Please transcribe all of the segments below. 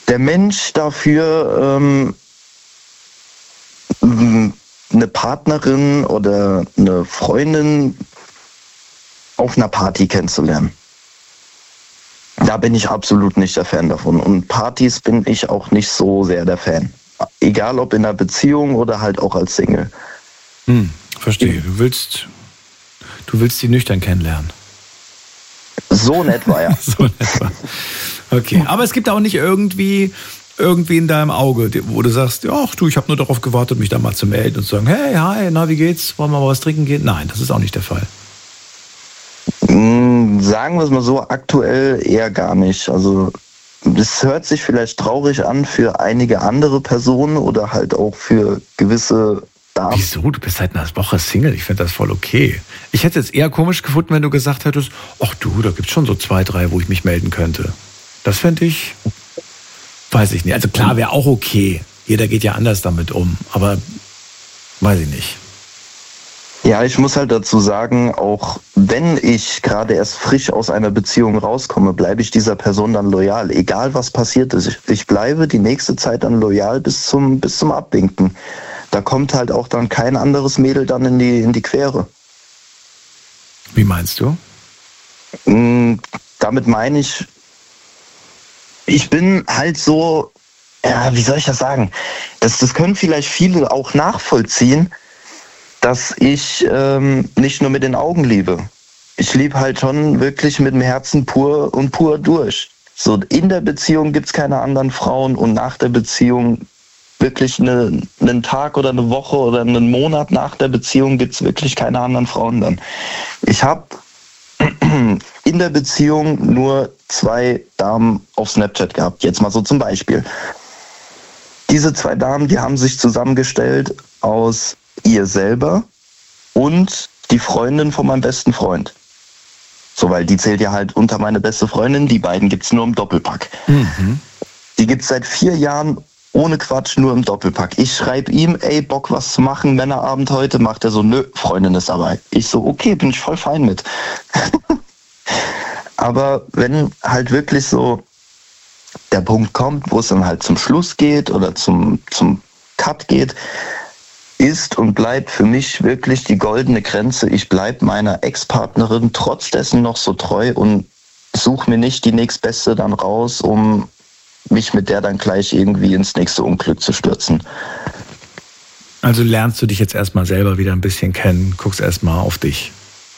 der Mensch dafür, eine Partnerin oder eine Freundin auf einer Party kennenzulernen. Da bin ich absolut nicht der Fan davon. Und Partys bin ich auch nicht so sehr der Fan. Egal ob in einer Beziehung oder halt auch als Single. Verstehe. Du willst die nüchtern kennenlernen. So in etwa, ja. So in etwa. Okay, aber es gibt auch nicht irgendwie in deinem Auge, wo du sagst, ach du, ich habe nur darauf gewartet, mich da mal zu melden und zu sagen, hey, hi, na, wie geht's? Wollen wir mal was trinken gehen? Nein, das ist auch nicht der Fall. Sagen wir es mal so, aktuell eher gar nicht. Also es hört sich vielleicht traurig an für einige andere Personen oder halt auch für gewisse Damen. Wieso? Du bist seit einer Woche Single. Ich finde das voll okay. Ich hätte es eher komisch gefunden, wenn du gesagt hättest, ach du, da gibt's schon so 2, 3, wo ich mich melden könnte. Das fände ich, weiß ich nicht. Also klar, wäre auch okay. Jeder geht ja anders damit um. Aber weiß ich nicht. Ja, ich muss halt dazu sagen, auch wenn ich gerade erst frisch aus einer Beziehung rauskomme, bleibe ich dieser Person dann loyal. Egal was passiert ist. Ich bleibe die nächste Zeit dann loyal bis zum Abwinken. Da kommt halt auch dann kein anderes Mädel dann in die Quere. Wie meinst du? Damit meine ich bin halt so, ja, wie soll ich das sagen? Das können vielleicht viele auch nachvollziehen, dass ich nicht nur mit den Augen liebe. Ich liebe halt schon wirklich mit dem Herzen pur durch. So, in der Beziehung gibt's keine anderen Frauen und nach der Beziehung wirklich einen Tag oder eine Woche oder einen Monat nach der Beziehung gibt's wirklich keine anderen Frauen dann. Ich habe in der Beziehung nur 2 Damen auf Snapchat gehabt. Jetzt mal so zum Beispiel. Diese 2 Damen, die haben sich zusammengestellt aus ihr selber und die Freundin von meinem besten Freund. So, weil die zählt ja halt unter meine beste Freundin. Die beiden gibt's nur im Doppelpack. Die gibt's seit 4 Jahren ohne Quatsch, nur im Doppelpack. Ich schreibe ihm, ey, Bock was zu machen, Männerabend heute, macht er so, nö, Freundin ist dabei. Ich so, okay, bin ich voll fein mit. Aber wenn halt wirklich so der Punkt kommt, wo es dann halt zum Schluss geht oder zum Cut geht, ist und bleibt für mich wirklich die goldene Grenze. Ich bleibe meiner Ex-Partnerin trotz dessen noch so treu und suche mir nicht die nächstbeste dann raus, um mich mit der dann gleich irgendwie ins nächste Unglück zu stürzen. Also lernst du dich jetzt erstmal selber wieder ein bisschen kennen, guckst erstmal auf dich.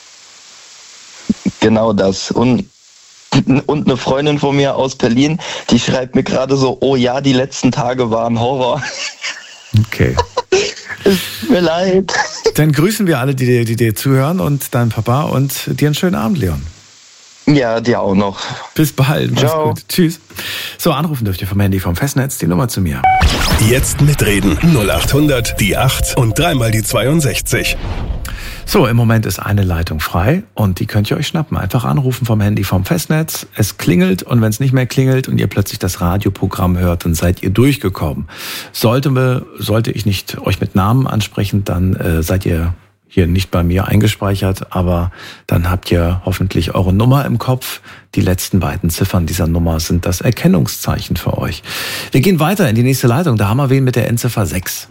Genau das. Und eine Freundin von mir aus Berlin, die schreibt mir gerade so, oh ja, die letzten Tage waren Horror. Okay. Es tut mir leid. Dann grüßen wir alle, die dir zuhören und deinen Papa und dir einen schönen Abend, Leon. Ja, dir auch noch. Bis bald. Mach's Ciao. gut. Tschüss. So, anrufen dürft ihr vom Handy vom Festnetz die Nummer zu mir. Jetzt mitreden. 0800 die 8 und 3 die 62. So, im Moment ist eine Leitung frei und die könnt ihr euch schnappen. Einfach anrufen vom Handy vom Festnetz. Es klingelt und wenn es nicht mehr klingelt und ihr plötzlich das Radioprogramm hört, dann seid ihr durchgekommen. Sollte ich nicht euch mit Namen ansprechen, dann seid ihr hier nicht bei mir eingespeichert, aber dann habt ihr hoffentlich eure Nummer im Kopf. Die letzten beiden Ziffern dieser Nummer sind das Erkennungszeichen für euch. Wir gehen weiter in die nächste Leitung. Da haben wir wen mit der Endziffer 6.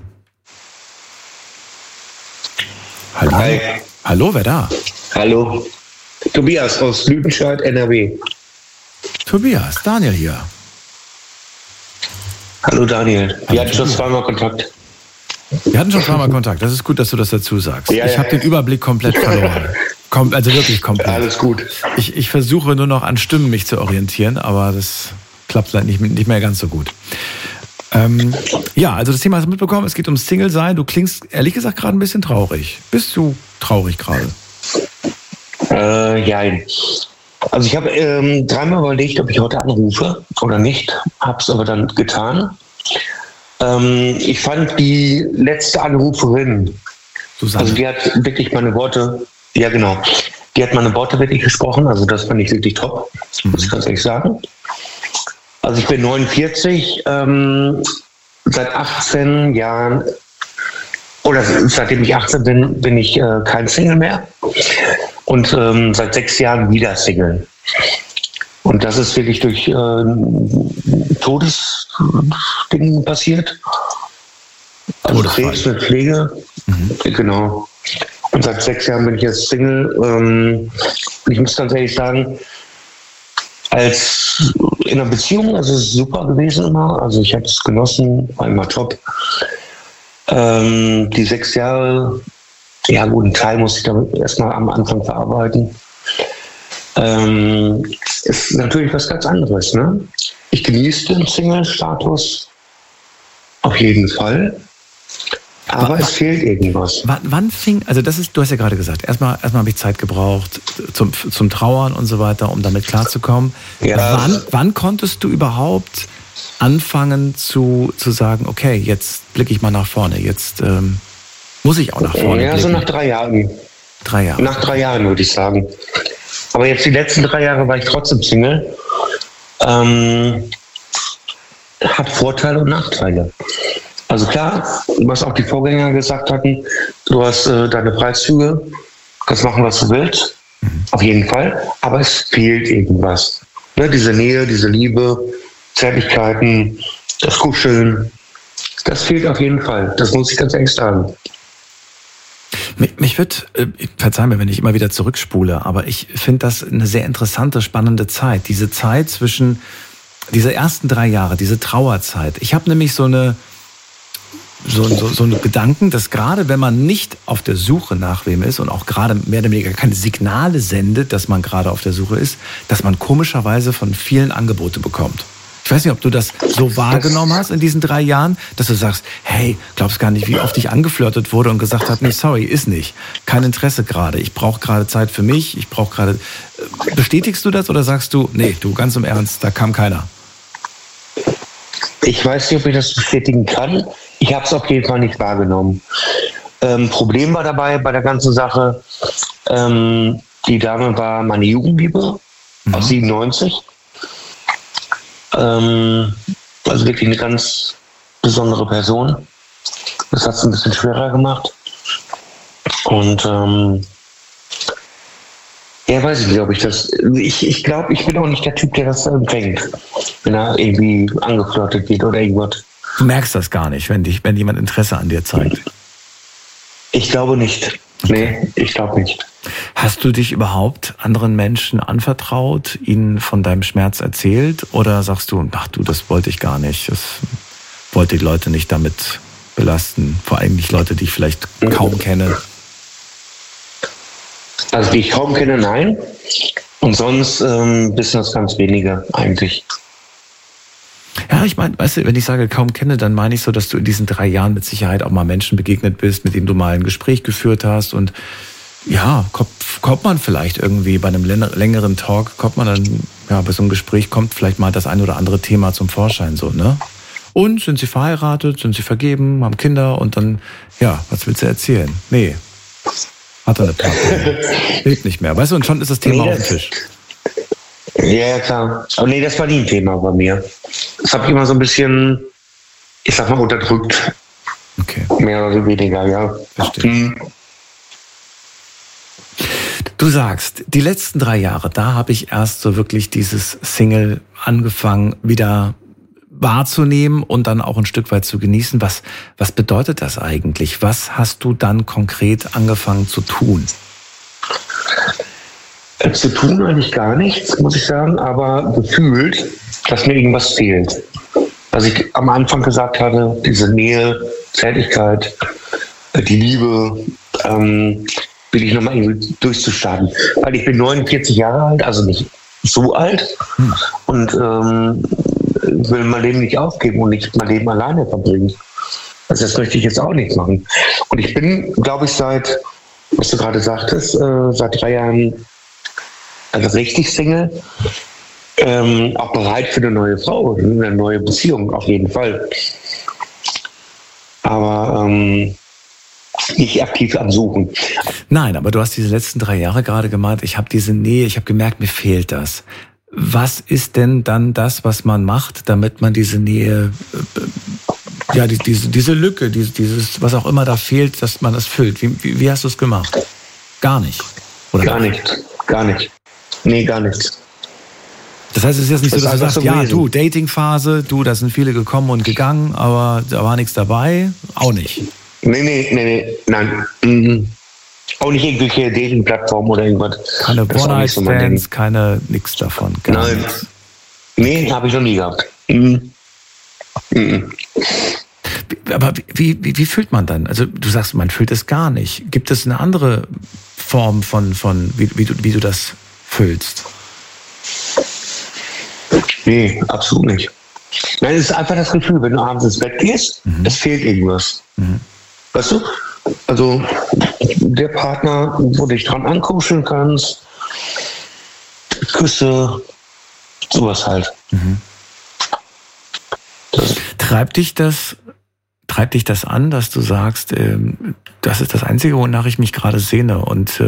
Hallo. Hi. Hallo, wer da? Hallo. Tobias aus Lüdenscheid, NRW. Tobias, Daniel hier. Hallo Daniel. Wir hatten schon Tobias. 2-mal Kontakt. Wir hatten schon zweimal Kontakt. Das ist gut, dass du das dazu sagst. Ja, ich habe den Überblick komplett verloren. Also wirklich komplett. Alles gut. Ich versuche nur noch an Stimmen mich zu orientieren, aber das klappt leider nicht mehr ganz so gut. Ja, also das Thema hast du mitbekommen. Es geht ums Single-Sein. Du klingst ehrlich gesagt gerade ein bisschen traurig. Bist du traurig gerade? Ja. Also ich habe 3-mal überlegt, ob ich heute anrufe oder nicht. Hab's aber dann getan. Ich fand die letzte Anruferin, Susanne. also die hat wirklich meine Worte, ja genau, die hat meine Worte wirklich gesprochen, also das fand ich wirklich top, muss ich ganz ehrlich sagen. Also ich bin 49, seit 18 Jahren, oder seitdem ich 18 bin, bin ich kein Single mehr und seit 6 Jahren wieder Single. Und das ist wirklich durch Todesdingen passiert. Also Krebs mit Pflege. Genau. Und seit 6 Jahren bin ich jetzt Single. Und ich muss ganz ehrlich sagen, als in einer Beziehung, also es ist super gewesen immer. Also ich habe es genossen, war immer top. Die 6 Jahre, ja gut, einen Teil muss ich damit erstmal am Anfang verarbeiten. Ist natürlich was ganz anderes, ne? Ich genieße den Single-Status auf jeden Fall. Aber es fehlt irgendwas. Wann fing, also das ist, du hast ja gerade gesagt, erstmal habe ich Zeit gebraucht zum Trauern und so weiter, um damit klarzukommen. Ja. Wann konntest du überhaupt anfangen zu sagen, okay, jetzt blicke ich mal nach vorne, jetzt muss ich auch nach vorne blicken? Ja, so nach 3 Jahren. 3 Jahre. Nach 3 Jahren würde ich sagen. Aber jetzt die letzten 3 Jahre war ich trotzdem Single. Hat Vorteile und Nachteile. Also klar, was auch die Vorgänger gesagt hatten, du hast deine Preiszüge, kannst machen, was du willst, auf jeden Fall, aber es fehlt irgendwas. Ne, diese Nähe, diese Liebe, Zärtlichkeiten, das Kuscheln, das fehlt auf jeden Fall, das muss ich ganz ehrlich sagen. Mich wird, verzeih mir, wenn ich immer wieder zurückspule, aber ich finde das eine sehr interessante, spannende Zeit. Diese Zeit zwischen, diese ersten 3 Jahre, diese Trauerzeit. Ich habe nämlich so eine Gedanken, dass gerade wenn man nicht auf der Suche nach wem ist und auch gerade mehr oder weniger keine Signale sendet, dass man gerade auf der Suche ist, dass man komischerweise von vielen Angebote bekommt. Ich weiß nicht, ob du das so wahrgenommen hast in diesen 3 Jahren, dass du sagst, hey, glaubst gar nicht, wie oft ich angeflirtet wurde und gesagt hat, nee, sorry, ist nicht. Kein Interesse gerade. Ich brauche gerade Zeit für mich. Ich brauche gerade. Bestätigst du das oder sagst du, nee, du ganz im Ernst, da kam keiner? Ich weiß nicht, ob ich das bestätigen kann. Ich habe es auf jeden Fall nicht wahrgenommen. Problem war dabei bei der ganzen Sache, die Dame war meine Jugendliebe aus 97. Also wirklich eine ganz besondere Person. Das hat es ein bisschen schwerer gemacht. Und ja, weiß ich nicht, ob ich das. Ich glaube, ich bin auch nicht der Typ, der das empfängt, wenn er irgendwie angeflirtet wird oder irgendwas. Du merkst das gar nicht, wenn jemand Interesse an dir zeigt? Ich glaube nicht. Okay. Nee, ich glaube nicht. Hast du dich überhaupt anderen Menschen anvertraut, ihnen von deinem Schmerz erzählt? Oder sagst du, ach du, das wollte ich gar nicht. Das wollte die Leute nicht damit belasten. Vor allem nicht Leute, die ich vielleicht kaum kenne. Also die ich kaum kenne, nein. Und sonst bisschen das ganz wenige eigentlich. Ja, ich meine, weißt du, wenn ich sage kaum kenne, dann meine ich so, dass du in diesen 3 Jahren mit Sicherheit auch mal Menschen begegnet bist, mit denen du mal ein Gespräch geführt hast. Und ja, kommt man vielleicht irgendwie bei einem längeren Talk, kommt man dann, ja, bei so einem Gespräch kommt vielleicht mal das ein oder andere Thema zum Vorschein, so, ne? Und sind sie verheiratet, sind sie vergeben, haben Kinder und dann, ja, was willst du erzählen? Nee. Hat er eine Partnerin. Lebt nicht mehr. Weißt du, und schon ist das Thema auf dem Tisch. Ja, klar. Aber nee, das war nie ein Thema bei mir. Das habe ich immer so ein bisschen, ich sag mal, unterdrückt. Okay. Mehr oder weniger, ja. Verstehe. Du sagst, die letzten 3 Jahre, da habe ich erst so wirklich dieses Single angefangen, wieder wahrzunehmen und dann auch ein Stück weit zu genießen. Was bedeutet das eigentlich? Was hast du dann konkret angefangen zu tun? Zu tun eigentlich gar nichts, muss ich sagen, aber gefühlt, dass mir irgendwas fehlt. Was ich am Anfang gesagt hatte, diese Nähe, Zärtlichkeit, die Liebe, will ich nochmal irgendwie durchzustarten. Weil ich bin 49 Jahre alt, also nicht so alt und will mein Leben nicht aufgeben und nicht mein Leben alleine verbringen. Also das möchte ich jetzt auch nicht machen. Und ich bin, glaube ich, seit, was du gerade sagtest, seit 3 Jahren also richtig Single, auch bereit für eine neue Frau, eine neue Beziehung, auf jeden Fall. Aber nicht aktiv am Suchen. Nein, aber du hast diese letzten 3 Jahre gerade gemeint, ich habe diese Nähe, ich habe gemerkt, mir fehlt das. Was ist denn dann das, was man macht, damit man diese Nähe, ja, diese Lücke, dieses, was auch immer da fehlt, dass man das füllt? Wie hast du es gemacht? Gar nicht? Oder gar nicht. Nee, gar nichts. Das heißt, es ist jetzt nicht so, dass du sagst, so ja, gewesen. du, Datingphase, da sind viele gekommen und gegangen, aber da war nichts dabei. Auch nicht. Nee, nein. Auch nicht irgendwelche Dating-Plattformen oder irgendwas. Keine Das ist auch nicht so mein One-Night-Stands, Ding. keine, nix davon. Gar Nein. nichts. Nee, habe ich noch nie gehabt. Aber wie fühlt man dann? Also du sagst, man fühlt es gar nicht. Gibt es eine andere Form von wie du das fühlst? Nee, absolut nicht. Nein, es ist einfach das Gefühl, wenn du abends ins Bett gehst, es fehlt irgendwas. Weißt du? Also der Partner, wo du dich dran ankuscheln kannst, Küsse, sowas halt. Treibt dich das an, dass du sagst, das ist das Einzige, wonach ich mich gerade sehne und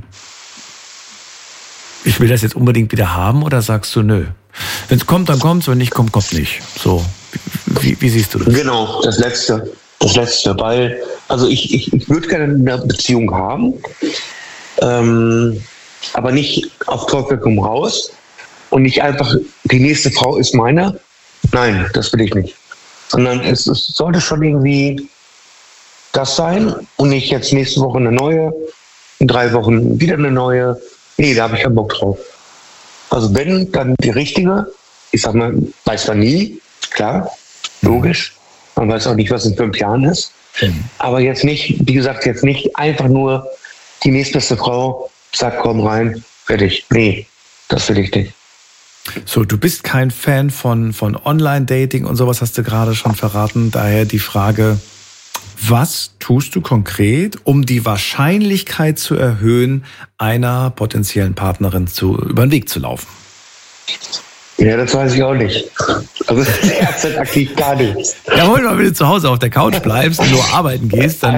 ich will das jetzt unbedingt wieder haben, oder sagst du, nö? Wenn es kommt, dann kommt's, wenn nicht kommt, kommt nicht. So, wie siehst du das? Genau, das Letzte, weil, also ich würde gerne eine Beziehung haben, aber nicht auf Teufel komm raus und nicht einfach, die nächste Frau ist meine. Nein, das will ich nicht. Sondern es sollte schon irgendwie das sein und nicht jetzt nächste Woche eine neue, in 3 Wochen wieder eine neue. Nee, da habe ich keinen Bock drauf. Also wenn, dann die richtige. Ich sag mal, weiß man nie, klar, logisch. Man weiß auch nicht, was in 5 Jahren ist. Aber jetzt nicht, wie gesagt, jetzt nicht einfach nur die nächstbeste Frau, sagt, komm rein, fertig. Nee, das will ich nicht. So, du bist kein Fan von Online-Dating und sowas, hast du gerade schon verraten. Daher die Frage, was tust du konkret, um die Wahrscheinlichkeit zu erhöhen, einer potenziellen Partnerin über den Weg zu laufen? Ja, das weiß ich auch nicht. Also derzeit aktiv gar nichts. Jawohl, wenn du zu Hause auf der Couch bleibst und nur arbeiten gehst, dann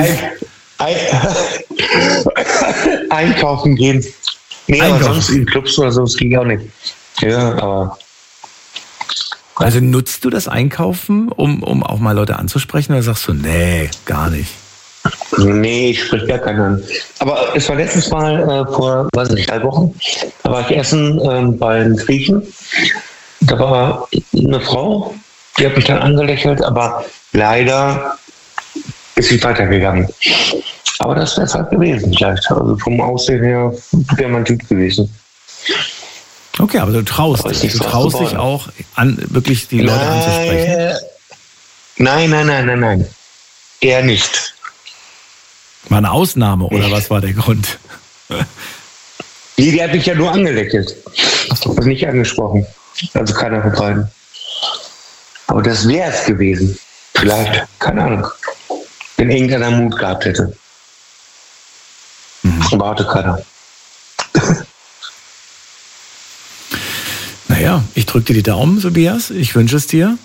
Einkaufen gehen. Nee, aber Einkaufen. sonst in Clubs oder so, das ging auch nicht. Ja, aber Also nutzt du das Einkaufen, um auch mal Leute anzusprechen, oder sagst du, nee, gar nicht? nee, ich spreche gar keinen an. Aber es war letztes Mal vor, weiß nicht, 3 Wochen, da war ich essen beim Griechen. Da war eine Frau, die hat mich dann angelächelt, aber leider ist sie weitergegangen. Aber das wäre es halt gewesen, vielleicht. Also vom Aussehen her wäre mein Typ gewesen. Okay, aber du traust Aber ist dich. nicht Du so traust dich aufzubauen. auch, wirklich die Leute anzusprechen. Nein. Eher nicht. War eine Ausnahme, oder was war der Grund? Die hat mich ja nur angelächelt. Also nicht angesprochen. Also keiner von beiden. Aber das wäre es gewesen. Vielleicht, keine Ahnung. Wenn irgendeiner Mut gehabt hätte. Aber hatte keiner. Naja, ich drücke dir die Daumen, Tobias. Ich wünsche es dir.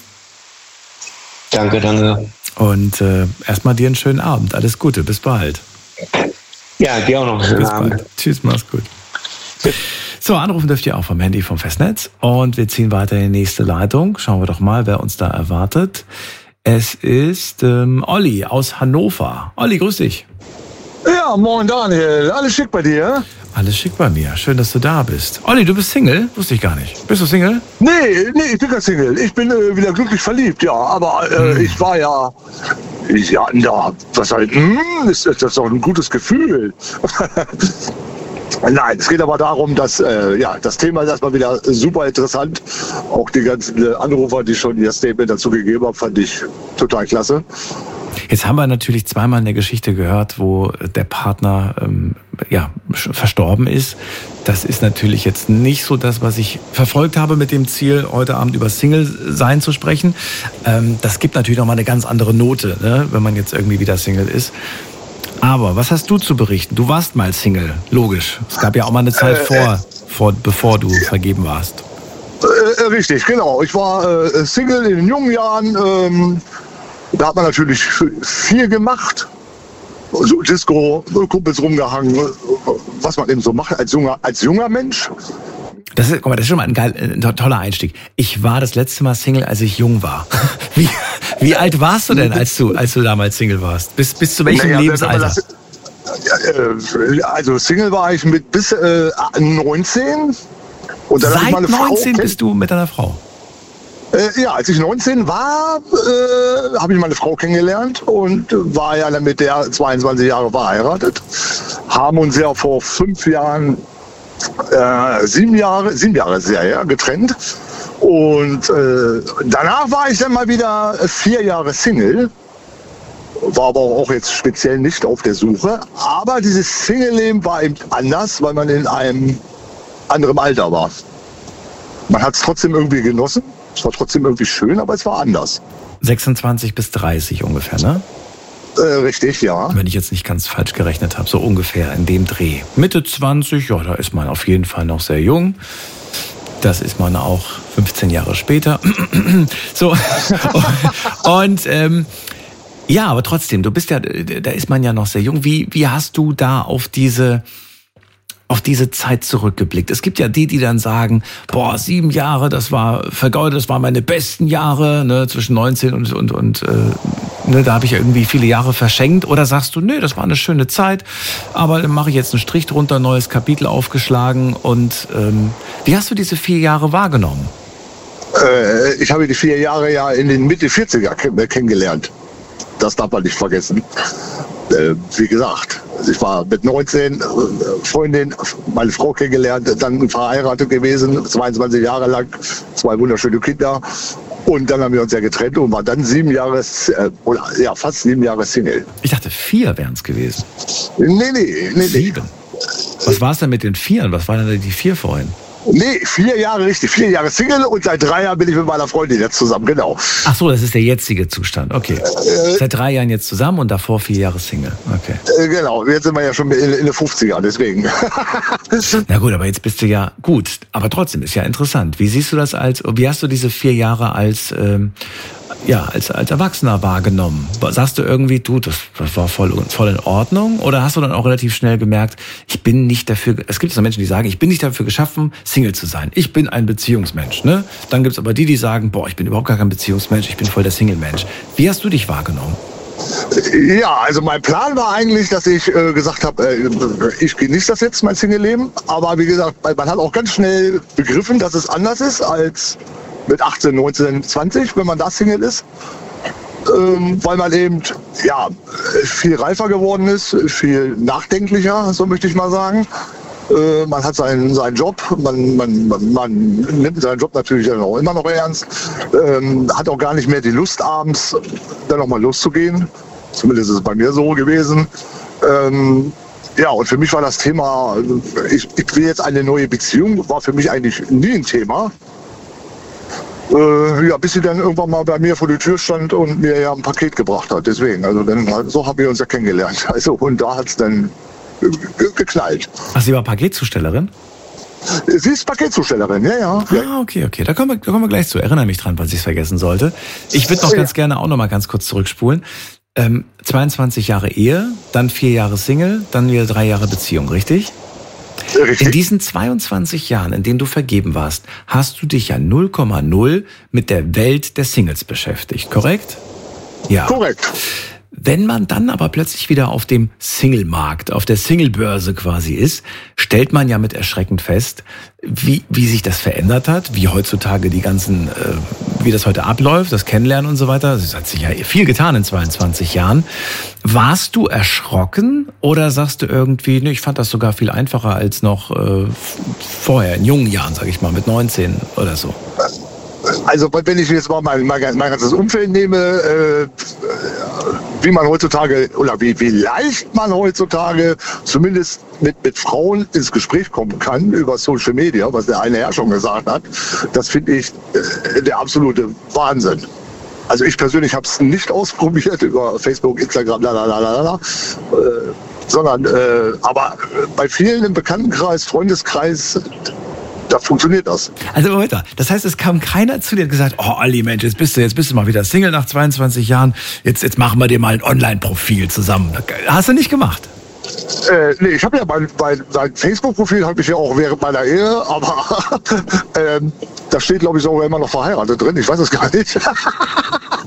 Danke. Und erstmal dir einen schönen Abend. Alles Gute, bis bald. Ja, dir auch noch einen schönen Bis Abend. bald. Tschüss, mach's gut. So, anrufen dürft ihr auch vom Handy vom Festnetz. Und wir ziehen weiter in die nächste Leitung. Schauen wir doch mal, wer uns da erwartet. Es ist Olli aus Hannover. Olli, grüß dich. Ja, moin Daniel. Alles schick bei dir? Alles schick bei mir. Schön, dass du da bist. Olli, du bist Single? Wusste ich gar nicht. Bist du Single? Nee, ich bin kein Single. Ich bin wieder glücklich verliebt, ja. Aber ich war ja, was halt, ist das doch ein gutes Gefühl. Nein, es geht aber darum, dass das Thema ist erstmal wieder super interessant. Auch die ganzen Anrufer, die schon ihr Statement dazu gegeben haben, fand ich total klasse. Jetzt haben wir natürlich zweimal eine Geschichte gehört, wo der Partner verstorben ist. Das ist natürlich jetzt nicht so das, was ich verfolgt habe mit dem Ziel, heute Abend über Single-Sein zu sprechen. Das gibt natürlich noch mal eine ganz andere Note, ne, wenn man jetzt irgendwie wieder Single ist. Aber was hast du zu berichten? Du warst mal Single, logisch. Es gab ja auch mal eine Zeit bevor du vergeben warst. Richtig, genau. Ich war Single in den jungen Jahren. Da hat man natürlich viel gemacht. So Disco, Kumpels rumgehangen, was man eben so macht als junger Mensch. Das ist schon mal ein toller Einstieg. Ich war das letzte Mal Single, als ich jung war. Wie alt warst du denn, als du damals Single warst? Bis zu welchem Lebensalter? Also Single war ich mit bis 19. Und dann Seit 19 bist du mit deiner Frau? Ja, als ich 19 war, habe ich meine Frau kennengelernt und war ja dann mit der 22 Jahre verheiratet. Haben uns ja vor 5 Jahren, 7 Jahre ist ja her, getrennt. Und danach war ich dann mal wieder 4 Jahre Single. War aber auch jetzt speziell nicht auf der Suche. Aber dieses Single-Leben war eben anders, weil man in einem anderen Alter war. Man hat es trotzdem irgendwie genossen. Es war trotzdem irgendwie schön, aber es war anders. 26 bis 30 ungefähr, ne? Richtig, ja. Wenn ich jetzt nicht ganz falsch gerechnet habe, so ungefähr in dem Dreh. Mitte 20, ja, da ist man auf jeden Fall noch sehr jung. Das ist man auch 15 Jahre später. So. Und ja, aber trotzdem, du bist ja, da ist man ja noch sehr jung. Wie hast du da auf diese Zeit zurückgeblickt? Es gibt ja die dann sagen, 7 Jahre, das war vergeudet, das waren meine besten Jahre, ne, zwischen 19 und da habe ich irgendwie viele Jahre verschenkt. Oder sagst du, das war eine schöne Zeit, aber dann mache ich jetzt einen Strich drunter, neues Kapitel aufgeschlagen. Und wie hast du diese 4 Jahre wahrgenommen? Ich habe die 4 Jahre ja in den Mitte 40er kennengelernt. Das darf man nicht vergessen. Wie gesagt, ich war mit 19 Freundin, meine Frau kennengelernt, dann verheiratet gewesen, 22 Jahre lang, 2 wunderschöne Kinder. Und dann haben wir uns ja getrennt und waren dann 7 Jahre, fast 7 Jahre Single. Ich dachte, 4 wären es gewesen. Nee. 7. Was war es denn mit den 4? Was waren denn die 4 vorhin? Nee, 4 Jahre richtig. 4 Jahre Single und seit 3 Jahren bin ich mit meiner Freundin jetzt zusammen, genau. Ach so, das ist der jetzige Zustand, okay. Seit 3 Jahren jetzt zusammen und davor 4 Jahre Single, okay. Genau, jetzt sind wir ja schon in den 50ern, deswegen. Na gut, aber jetzt bist du ja gut, aber trotzdem ist ja interessant. Wie siehst du das wie hast du diese 4 Jahre als Erwachsener wahrgenommen? Sagst du irgendwie, das war voll in Ordnung? Oder hast du dann auch relativ schnell gemerkt, es gibt so Menschen, die sagen, ich bin nicht dafür geschaffen, Single zu sein. Ich bin ein Beziehungsmensch, ne? Dann gibt's aber die sagen, ich bin überhaupt gar kein Beziehungsmensch, ich bin voll der Single-Mensch. Wie hast du dich wahrgenommen? Ja, also mein Plan war eigentlich, dass ich gesagt habe, ich genieße das jetzt, mein Single-Leben. Aber wie gesagt, man hat auch ganz schnell begriffen, dass es anders ist als mit 18, 19, 20, wenn man da Single ist. Weil man eben viel reifer geworden ist, viel nachdenklicher, so möchte ich mal sagen. Man hat seinen Job, man nimmt seinen Job natürlich dann auch immer noch ernst, hat auch gar nicht mehr die Lust, abends dann nochmal loszugehen. Zumindest ist es bei mir so gewesen. Und für mich war das Thema, ich will jetzt eine neue Beziehung, war für mich eigentlich nie ein Thema. Bis sie dann irgendwann mal bei mir vor die Tür stand und mir ja ein Paket gebracht hat. Deswegen, so haben wir uns ja kennengelernt. Also, und da hat es dann geknallt. Ach, sie war Paketzustellerin? Sie ist Paketzustellerin, ja. Ah, okay. Da kommen wir gleich zu. Erinnere mich dran, falls ich es vergessen sollte. Ich würde noch ganz gerne auch noch mal ganz kurz zurückspulen. 22 Jahre Ehe, dann 4 Jahre Single, dann wieder 3 Jahre Beziehung, richtig? Richtig. In diesen 22 Jahren, in denen du vergeben warst, hast du dich ja 0,0 mit der Welt der Singles beschäftigt, korrekt? Ja. Korrekt. Wenn man dann aber plötzlich wieder auf dem Single-Markt, auf der Single-Börse quasi ist, stellt man ja mit Erschrecken fest, wie sich das verändert hat, wie heutzutage wie das heute abläuft, das Kennenlernen und so weiter. Es hat sich ja viel getan in 22 Jahren. Warst du erschrocken oder sagst du irgendwie, ich fand das sogar viel einfacher als noch vorher, in jungen Jahren, sag ich mal, mit 19 oder so? Also wenn ich jetzt mal mein ganzes Umfeld nehme, wie man heutzutage oder wie leicht man heutzutage zumindest mit Frauen ins Gespräch kommen kann über Social Media, was der eine Herr schon gesagt hat, das finde ich der absolute Wahnsinn. Also ich persönlich habe es nicht ausprobiert über Facebook, Instagram, sondern aber bei vielen im Bekanntenkreis, Freundeskreis, da funktioniert das. Also Moment mal, das heißt, es kam keiner zu dir und gesagt, Ali, Mensch, jetzt bist du mal wieder Single nach 22 Jahren, jetzt machen wir dir mal ein Online-Profil zusammen. Hast du nicht gemacht? Nee, ich habe ja mein Facebook-Profil habe ich ja auch während meiner Ehe, aber da steht, glaube ich, sogar immer noch verheiratet drin, ich weiß es gar nicht.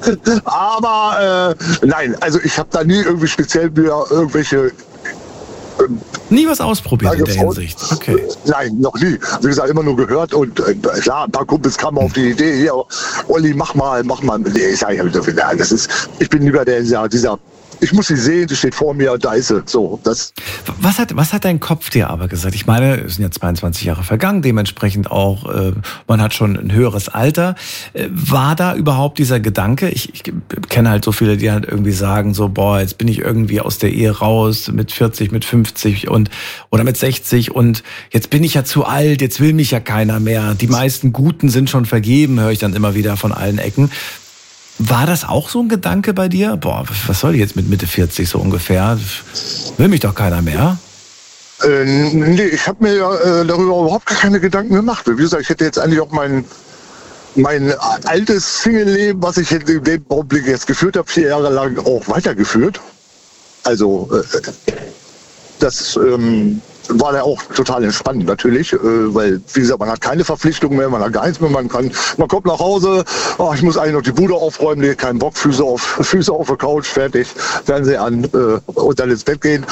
Aber nein, also ich habe da nie irgendwie speziell mir irgendwelche Nie was ausprobiert in der Hinsicht? Okay. Nein, noch nie. Wie gesagt, immer nur gehört und klar, ein paar Kumpels kamen auf die Idee, hier, Olli, mach mal. Nee, ich bin lieber dieser, ich muss sie sehen, sie steht vor mir, da ist sie. So, Was hat dein Kopf dir aber gesagt? Ich meine, es sind ja 22 Jahre vergangen, dementsprechend auch, man hat schon ein höheres Alter. War da überhaupt dieser Gedanke? Ich kenne halt so viele, die halt irgendwie sagen, so, boah, jetzt bin ich irgendwie aus der Ehe raus, mit 40, mit 50 oder mit 60 und jetzt bin ich ja zu alt, jetzt will mich ja keiner mehr. Die meisten Guten sind schon vergeben, höre ich dann immer wieder von allen Ecken. War das auch so ein Gedanke bei dir? Boah, was soll ich jetzt mit Mitte 40 so ungefähr? Will mich doch keiner mehr? Nee, ich habe mir darüber überhaupt gar keine Gedanken gemacht. Wie gesagt, ich hätte jetzt eigentlich auch mein altes Single-Leben, was ich in dem Augenblick jetzt geführt habe, 4 Jahre lang auch weitergeführt. Also das war ja auch total entspannt natürlich, weil, wie gesagt, man hat keine Verpflichtungen mehr, man hat gar nichts mehr, man kommt nach Hause, ich muss eigentlich noch die Bude aufräumen, keinen Bock, Füße auf der Couch, fertig, Fernseher an und dann ins Bett gehen.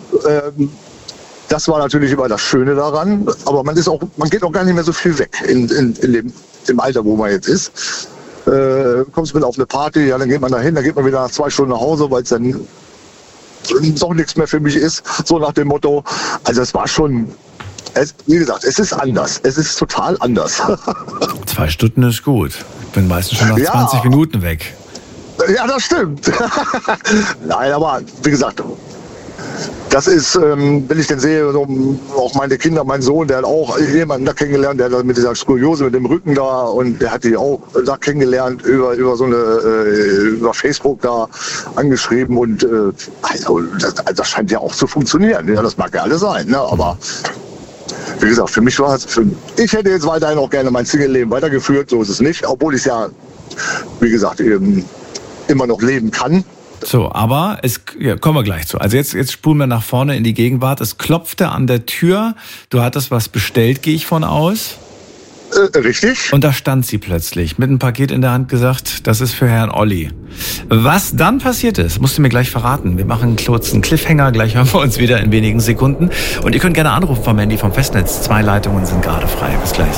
Das war natürlich immer das Schöne daran, aber man geht auch gar nicht mehr so viel weg im Alter, wo man jetzt ist. Kommst mit auf eine Party, ja, dann geht man dahin, dann geht man wieder nach 2 Stunden nach Hause, weil es dann doch nichts mehr für mich ist, so nach dem Motto. Also es war schon, wie gesagt, es ist anders. Es ist total anders. 2 Stunden ist gut. Ich bin meistens schon nach 20 Minuten weg. Ja, das stimmt. Nein, aber wie gesagt, das ist, wenn ich den sehe, so, auch meine Kinder, mein Sohn, der hat auch jemanden da kennengelernt, der hat mit dieser Skoliose mit dem Rücken da und der hat die auch da kennengelernt über über Facebook da angeschrieben und also das scheint ja auch zu funktionieren. Ja, das mag ja alles sein, ne? Aber wie gesagt, für mich war es, ich hätte jetzt weiterhin auch gerne mein Single-Leben weitergeführt, so ist es nicht, obwohl ich es ja, wie gesagt, eben immer noch leben kann. So, aber kommen wir gleich zu. Also jetzt spulen wir nach vorne in die Gegenwart. Es klopfte an der Tür. Du hattest was bestellt, gehe ich von aus. Richtig. Und da stand sie plötzlich mit einem Paket in der Hand, gesagt, das ist für Herrn Olli. Was dann passiert ist, musst du mir gleich verraten. Wir machen einen kurzen Cliffhanger, gleich hören wir uns wieder in wenigen Sekunden. Und ihr könnt gerne anrufen vom Handy vom Festnetz. 2 Leitungen sind gerade frei. Bis gleich.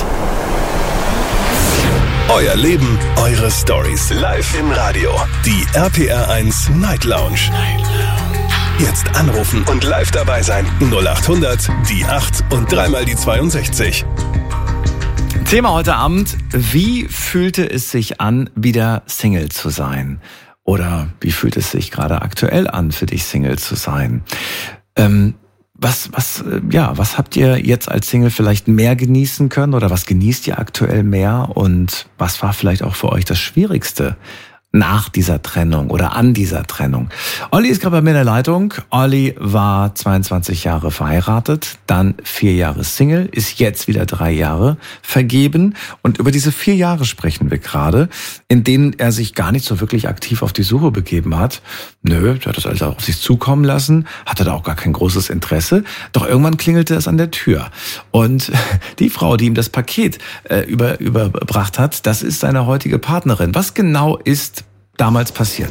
Euer Leben, eure Stories. Live im Radio. Die RPR1 Night Lounge. Jetzt anrufen und live dabei sein. 0800 die 8 und 3 die 62. Thema heute Abend: Wie fühlte es sich an, wieder Single zu sein? Oder wie fühlt es sich gerade aktuell an, für dich Single zu sein? Was habt ihr jetzt als Single vielleicht mehr genießen können oder was genießt ihr aktuell mehr und was war vielleicht auch für euch das Schwierigste nach dieser Trennung oder an dieser Trennung? Olli ist gerade bei mir in der Leitung. Olli war 22 Jahre verheiratet, dann 4 Jahre Single, ist jetzt wieder 3 Jahre vergeben und über diese 4 Jahre sprechen wir gerade, in denen er sich gar nicht so wirklich aktiv auf die Suche begeben hat. Nö, er hat das also auf sich zukommen lassen, hatte da auch gar kein großes Interesse, doch irgendwann klingelte es an der Tür und die Frau, die ihm das Paket überbracht hat, das ist seine heutige Partnerin. Was genau ist damals passiert?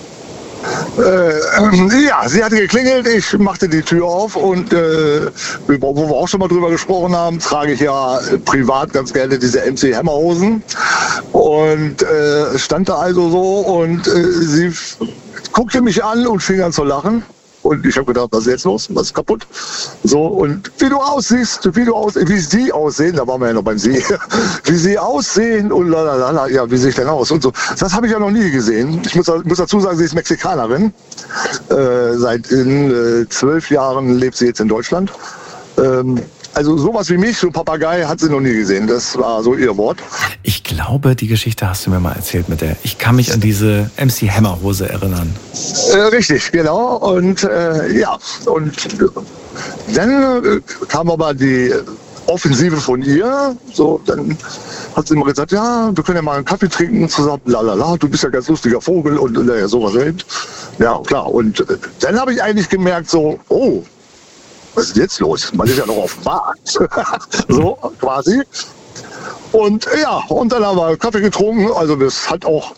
Ja, sie hatte geklingelt, ich machte die Tür auf und wo wir auch schon mal drüber gesprochen haben, trage ich ja privat ganz gerne diese MC Hammer Hosen und stand da also so und sie guckte mich an und fing an zu lachen. Und ich habe gedacht, was ist jetzt los? Was ist kaputt? So, und wie sie aussehen, da waren wir ja noch beim Sie, wie sie aussehen und ja, wie sehe ich denn aus? Und so. Das habe ich ja noch nie gesehen. Ich muss dazu sagen, sie ist Mexikanerin. Seit 12 Jahren lebt sie jetzt in Deutschland. Also sowas wie mich, so ein Papagei, hat sie noch nie gesehen. Das war so ihr Wort. Ich glaube, die Geschichte hast du mir mal erzählt mit der. Ich kann mich an diese MC Hammer Hose erinnern. Richtig, genau. Und und dann kam aber die Offensive von ihr. So, dann hat sie immer gesagt, ja, wir können ja mal einen Kaffee trinken zusammen. Lalala, du bist ja ein ganz lustiger Vogel und sowas. Ja, klar. Und dann habe ich eigentlich gemerkt, so, oh, was ist jetzt los? Man ist ja noch auf dem Markt. So quasi. Und ja, und dann haben wir Kaffee getrunken. Also das hat auch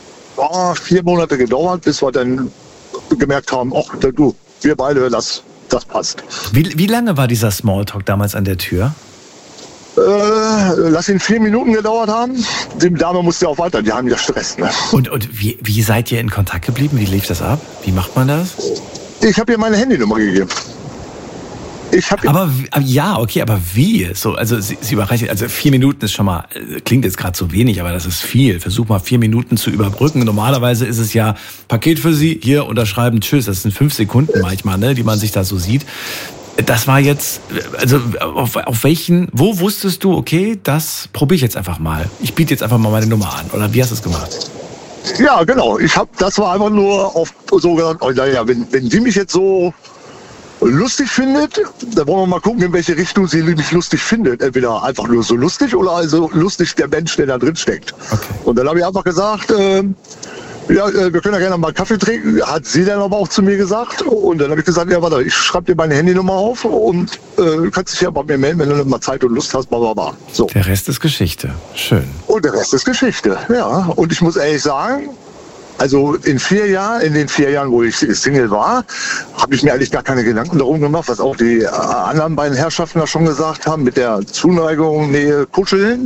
4 Monate gedauert, bis wir dann gemerkt haben, ach du, wir beide, das das passt. Wie lange war dieser Smalltalk damals an der Tür? Lass ihn 4 Minuten gedauert haben. Die Dame musste ja auch weiter, die haben ja Stress. Ne? Und wie seid ihr in Kontakt geblieben? Wie lief das ab? Wie macht man das? Ich habe ihr meine Handynummer gegeben. Aber wie? So, also sie überreicht, also 4 Minuten ist schon mal, klingt jetzt gerade so wenig, aber das ist viel. Versuch mal 4 Minuten zu überbrücken. Normalerweise ist es ja Paket für Sie, hier unterschreiben, tschüss. Das sind 5 Sekunden manchmal, ne, die man sich da so sieht. Das war jetzt, also auf welchen, wo wusstest du, okay, das probiere ich jetzt einfach mal. Ich biete jetzt einfach mal meine Nummer an. Oder wie hast du es gemacht? Ja, genau. Das war einfach nur auf so gesagt, oh, naja, wenn die mich jetzt so lustig findet, dann wollen wir mal gucken, in welche Richtung sie mich lustig findet. Entweder einfach nur so lustig oder also lustig der Mensch, der da drin steckt. Okay. Und dann habe ich einfach gesagt, wir können ja gerne mal Kaffee trinken. Hat sie dann aber auch zu mir gesagt. Und dann habe ich gesagt, ja warte, ich schreibe dir meine Handynummer auf und du kannst dich ja bei mir melden, wenn du mal Zeit und Lust hast, bla. So. Der Rest ist Geschichte. Schön. Und der Rest ist Geschichte, ja. Und ich muss ehrlich sagen, also in den 4 Jahren, wo ich Single war, habe ich mir eigentlich gar keine Gedanken darum gemacht, was auch die anderen beiden Herrschaften da schon gesagt haben, mit der Zuneigung, Nähe, Kuscheln.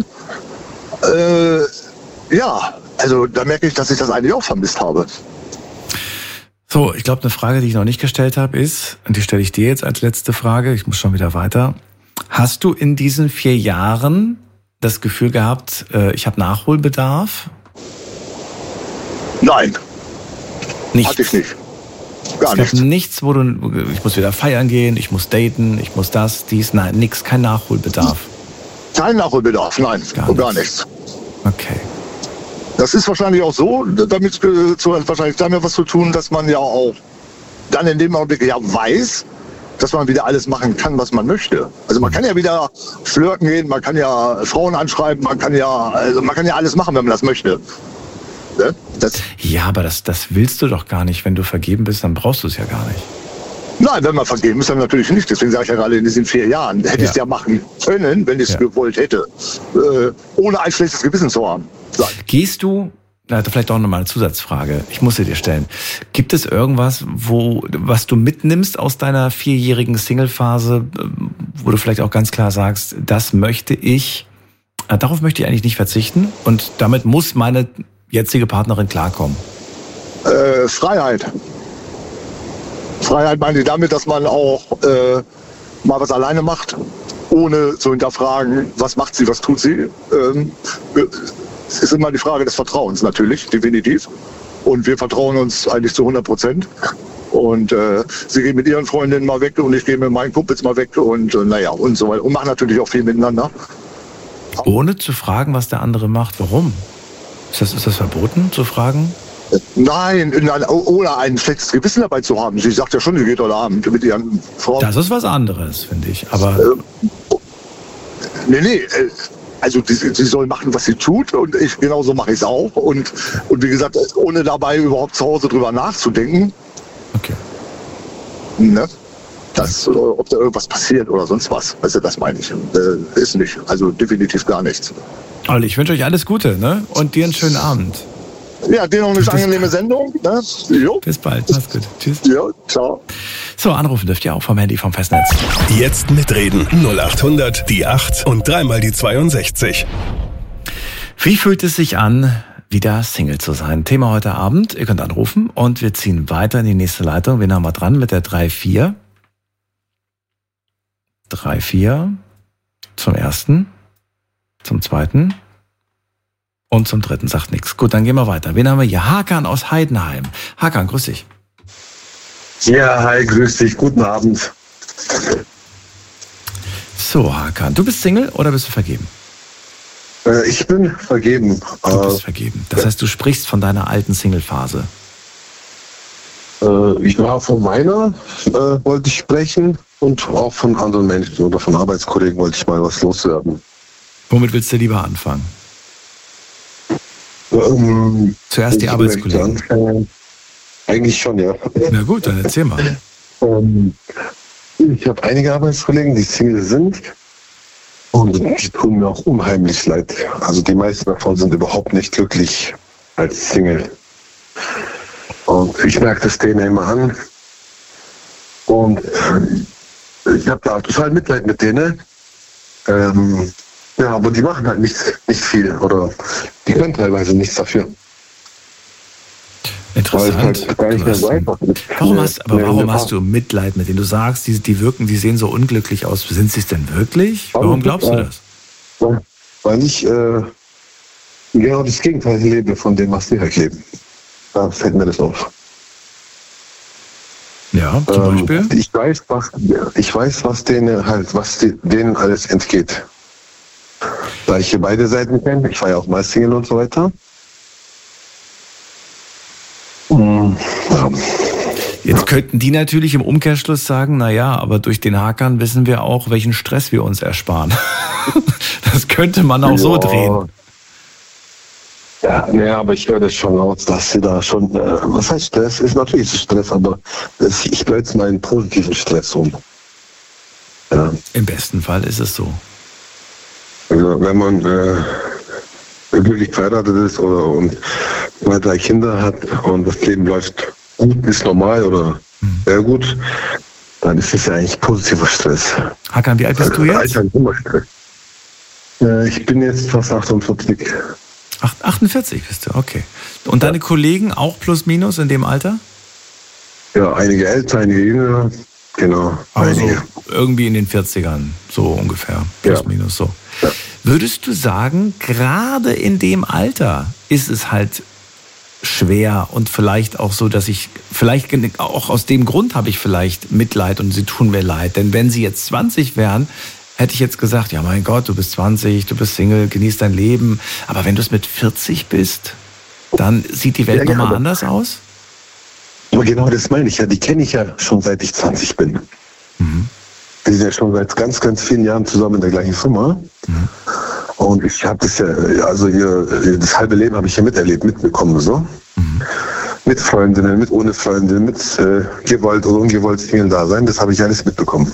Also da merke ich, dass ich das eigentlich auch vermisst habe. So, ich glaube, eine Frage, die ich noch nicht gestellt habe, ist, und die stelle ich dir jetzt als letzte Frage, ich muss schon wieder weiter. Hast du in diesen 4 Jahren das Gefühl gehabt, ich habe Nachholbedarf? Nein. Nichts. Hatte ich nicht. Gar nichts. Es gab nichts, wo ich muss wieder feiern gehen, ich muss daten, ich muss das, dies, nein, nix, kein Nachholbedarf. Kein Nachholbedarf, nein, gar nichts. Okay. Das ist wahrscheinlich auch so, damit wahrscheinlich damit was zu tun, dass man ja auch dann in dem Augenblick ja weiß, dass man wieder alles machen kann, was man möchte. Also man kann ja wieder flirten gehen, man kann ja Frauen anschreiben, man kann ja alles machen, wenn man das möchte. Ne? Ja, aber das willst du doch gar nicht. Wenn du vergeben bist, dann brauchst du es ja gar nicht. Nein, wenn man vergeben ist, dann natürlich nicht. Deswegen sage ich ja gerade, in diesen 4 Jahren hätte ich es ja machen können, wenn ich es gewollt hätte. Ohne ein schlechtes Gewissen zu haben. Gehst du, vielleicht auch nochmal eine Zusatzfrage, ich muss sie dir stellen. Gibt es irgendwas, was du mitnimmst aus deiner 4-jährigen Single-Phase, wo du vielleicht auch ganz klar sagst, das möchte ich, darauf möchte ich eigentlich nicht verzichten und damit muss meine jetzige Partnerin klarkommen? Freiheit. Freiheit meine ich damit, dass man auch mal was alleine macht, ohne zu hinterfragen, was macht sie, was tut sie. Es ist immer die Frage des Vertrauens natürlich, definitiv. Und wir vertrauen uns eigentlich zu 100%. Und sie gehen mit ihren Freundinnen mal weg und ich gehe mit meinen Kumpels mal weg und und so weiter. Und machen natürlich auch viel miteinander. Ohne zu fragen, was der andere macht. Warum? Ist das verboten, zu fragen? Nein, ohne ein schlechtes Gewissen dabei zu haben. Sie sagt ja schon, sie geht heute Abend mit ihren Frauen. Das ist was anderes, finde ich. Aber also sie soll machen, was sie tut und genauso mache ich es auch. Und wie gesagt, ohne dabei überhaupt zu Hause drüber nachzudenken. Okay. Ne? Ob da irgendwas passiert oder sonst was. Also das meine ich. Ist nicht. Also definitiv gar nichts. Olli, ich wünsche euch alles Gute, ne? Und dir einen schönen Abend. Ja, dir noch eine angenehme Sendung. Ne? Jo. Bis bald. Mach's gut. Tschüss. Ja, ciao. So, anrufen dürft ihr auch vom Handy vom Festnetz. Jetzt mitreden. 0800 die 8 und 3 die 62. Wie fühlt es sich an, wieder Single zu sein? Thema heute Abend. Ihr könnt anrufen und wir ziehen weiter in die nächste Leitung. Wen haben wir dran mit der 3-4? 3-4 zum ersten, zum zweiten und zum dritten sagt nichts. Gut, dann gehen wir weiter. Wen haben wir hier? Hakan aus Heidenheim. Hakan, grüß dich. Ja, hi, grüß dich. Guten Abend. So, Hakan, du bist Single oder bist du vergeben? Ich bin vergeben. Du bist vergeben. Das heißt, du sprichst von deiner alten Single-Phase. Ich war von meiner, wollte ich sprechen, und auch von anderen Menschen oder von Arbeitskollegen wollte ich mal was loswerden. Womit willst du lieber anfangen? Zuerst die Arbeitskollegen. Eigentlich schon, ja. Na gut, dann erzähl mal. Ich habe einige Arbeitskollegen, die Single sind, und die tun mir auch unheimlich leid. Also die meisten davon sind überhaupt nicht glücklich als Single. Und ich merke das denen immer an. Und ich habe da total Mitleid mit denen. Ja, aber die machen halt nicht viel oder die können teilweise nichts dafür. Interessant. Warum hast du Mitleid mit denen? Du sagst, die wirken, die sehen so unglücklich aus. Sind sie es denn wirklich? Warum glaubst du das? Weil ich genau das Gegenteil lebe von dem, was die halt leben. Da fällt mir das auf. Ja, zum Beispiel? Ich weiß, was denen alles entgeht. Da ich hier beide Seiten kenne, ich war ja auch mal Single und so weiter. Ja. Jetzt könnten die natürlich im Umkehrschluss sagen, naja, aber durch den Hackern wissen wir auch, welchen Stress wir uns ersparen. Das könnte man auch so drehen. Ja, aber ich höre das schon aus, dass sie da schon, was heißt Stress? Ist natürlich Stress, aber ich bleibe jetzt mal einen positiven Stress um. Ja. Im besten Fall ist es so. Also wenn man glücklich verheiratet ist und 2, 3 Kinder hat und das Leben läuft gut, ist normal oder sehr gut, dann ist es ja eigentlich positiver Stress. Hakan, wie alt bist du jetzt? Alter, immer Stress. Ich bin jetzt fast 48. 48 bist du, okay. Und deine Kollegen auch plus minus in dem Alter? Ja, einige älter, einige jünger, genau. Also einige. Irgendwie in den 40ern, so ungefähr, plus minus so. Ja. Würdest du sagen, gerade in dem Alter ist es halt schwer und vielleicht auch so, dass vielleicht auch aus dem Grund habe ich vielleicht Mitleid und sie tun mir leid. Denn wenn sie jetzt 20 wären, hätte ich jetzt gesagt, ja mein Gott, du bist 20, du bist Single, genieß dein Leben. Aber wenn du es mit 40 bist, dann sieht die Welt nochmal anders aus? Aber genau das meine ich ja. Die kenne ich ja schon seit ich 20 bin. Mhm. Wir sind ja schon seit ganz, ganz vielen Jahren zusammen in der gleichen Firma. Mhm. Und ich habe das ja, also das halbe Leben habe ich ja miterlebt, mitbekommen so. Mhm. Mit Freundinnen, mit ohne Freundinnen, mit gewollt oder ungewollt Single-Dasein, das habe ich alles mitbekommen.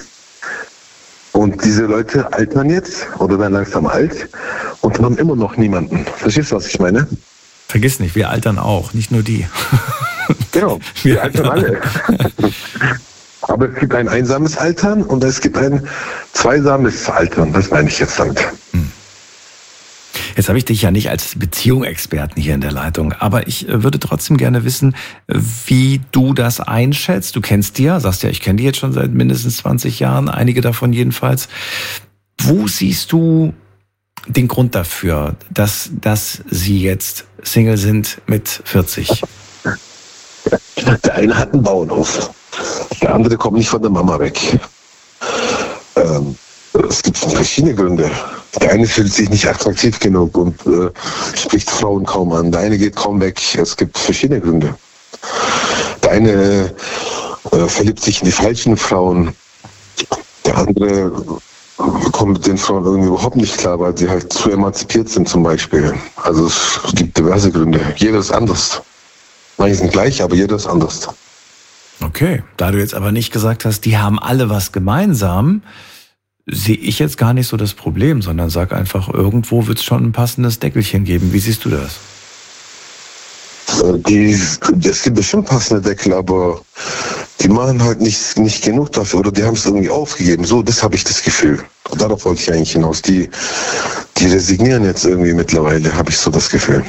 Und diese Leute altern jetzt oder werden langsam alt und haben immer noch niemanden. Verstehst du, was ich meine? Vergiss nicht, wir altern auch, nicht nur die. Genau, wir altern alle. Aber es gibt ein einsames Altern und es gibt ein zweisames Altern. Das meine ich jetzt damit. Jetzt habe ich dich ja nicht als Beziehungsexperten hier in der Leitung, aber ich würde trotzdem gerne wissen, wie du das einschätzt. Du kennst die ja, sagst ja, ich kenne die jetzt schon seit mindestens 20 Jahren, einige davon jedenfalls. Wo siehst du den Grund dafür, dass sie jetzt Single sind mit 40? Der eine hat einen Bauernhof, der andere kommt nicht von der Mama weg. Es gibt verschiedene Gründe. Der eine fühlt sich nicht attraktiv genug und spricht Frauen kaum an. Der eine geht kaum weg. Es gibt verschiedene Gründe. Der eine verliebt sich in die falschen Frauen. Der andere kommt mit den Frauen irgendwie überhaupt nicht klar, weil sie halt zu emanzipiert sind zum Beispiel. Also es gibt diverse Gründe. Jeder ist anders. Manche sind gleich, aber jeder ist anders. Okay, da du jetzt aber nicht gesagt hast, die haben alle was gemeinsam, sehe ich jetzt gar nicht so das Problem, sondern sag einfach, irgendwo wird es schon ein passendes Deckelchen geben. Wie siehst du das? Es gibt bestimmt passende Deckel, aber die machen halt nicht genug dafür oder die haben es irgendwie aufgegeben. So, das habe ich das Gefühl. Und darauf wollte ich eigentlich hinaus. Die resignieren jetzt irgendwie mittlerweile, habe ich so das Gefühl.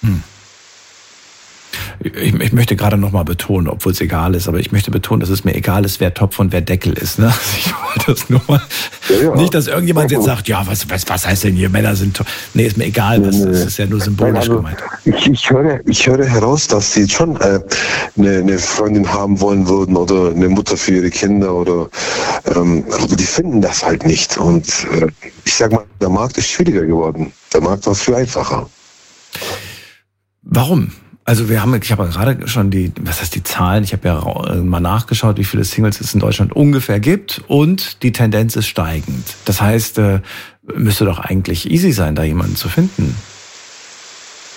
Ich möchte gerade nochmal betonen, obwohl es egal ist, aber ich möchte betonen, dass es mir egal ist, wer Topf und wer Deckel ist. Ne? Ich wollte das nur mal. Ja. Nicht, dass irgendjemand jetzt sagt, ja, was heißt denn hier, Männer sind Topf. Nee, ist mir egal, das ist ja nur symbolisch gemeint. Ich höre heraus, dass sie schon eine Freundin haben wollen würden oder eine Mutter für ihre Kinder oder aber die finden das halt nicht. Und ich sag mal, der Markt ist schwieriger geworden. Der Markt war viel einfacher. Warum? Also ich habe ja gerade schon die Zahlen, ich habe ja mal nachgeschaut, wie viele Singles es in Deutschland ungefähr gibt und die Tendenz ist steigend. Das heißt, müsste doch eigentlich easy sein, da jemanden zu finden.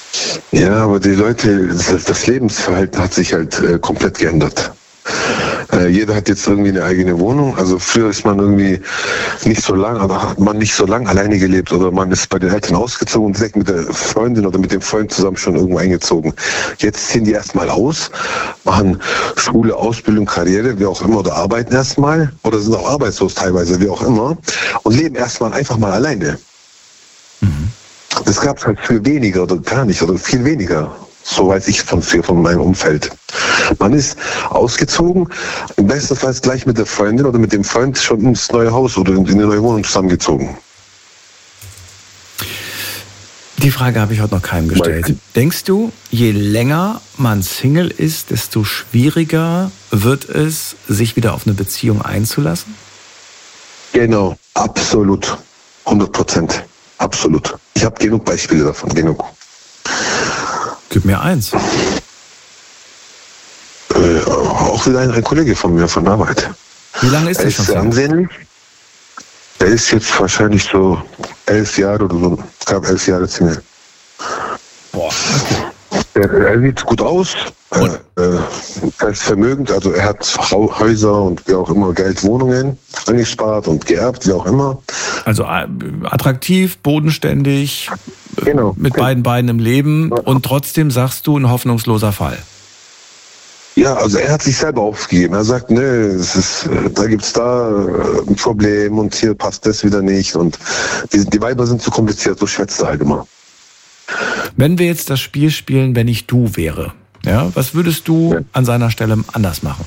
Ja, aber die Leute, das Lebensverhalten hat sich halt komplett geändert. Jeder hat jetzt irgendwie eine eigene Wohnung. Also früher ist man irgendwie nicht so lang, oder hat man nicht so lang alleine gelebt oder man ist bei den Eltern ausgezogen und direkt mit der Freundin oder mit dem Freund zusammen schon irgendwo eingezogen. Jetzt ziehen die erstmal aus, machen Schule, Ausbildung, Karriere, wie auch immer, oder arbeiten erstmal oder sind auch arbeitslos teilweise, wie auch immer, und leben erstmal einfach mal alleine. Das gab es halt viel weniger oder gar nicht oder viel weniger. So weiß ich von meinem Umfeld. Man ist ausgezogen, im besten Fall gleich mit der Freundin oder mit dem Freund schon ins neue Haus oder in eine neue Wohnung zusammengezogen. Die Frage habe ich heute noch keinem gestellt. Denkst du, je länger man Single ist, desto schwieriger wird es, sich wieder auf eine Beziehung einzulassen? Genau, absolut. 100%. Absolut. Ich habe genug Beispiele davon, genug. Gib mir eins. Auch wieder ein Kollege von mir von der Arbeit. Wie lange ist der schon? Sehr ansehnlich. Der ist jetzt wahrscheinlich so 11 Jahre oder so. Es gab 11 Jahre Single. Boah. Er sieht gut aus. Er ist vermögend, also er hat Häuser und wie auch immer Geld, Wohnungen angespart und geerbt, wie auch immer. Also attraktiv, bodenständig, genau, mit beiden Beinen im Leben und trotzdem sagst du, ein hoffnungsloser Fall. Ja, also er hat sich selber aufgegeben. Er sagt, ne, da gibt's ein Problem und hier passt das wieder nicht und die Weiber sind zu kompliziert, so schwätzt er halt immer. Wenn wir jetzt das Spiel spielen, wenn ich du wäre, ja, was würdest du an seiner Stelle anders machen?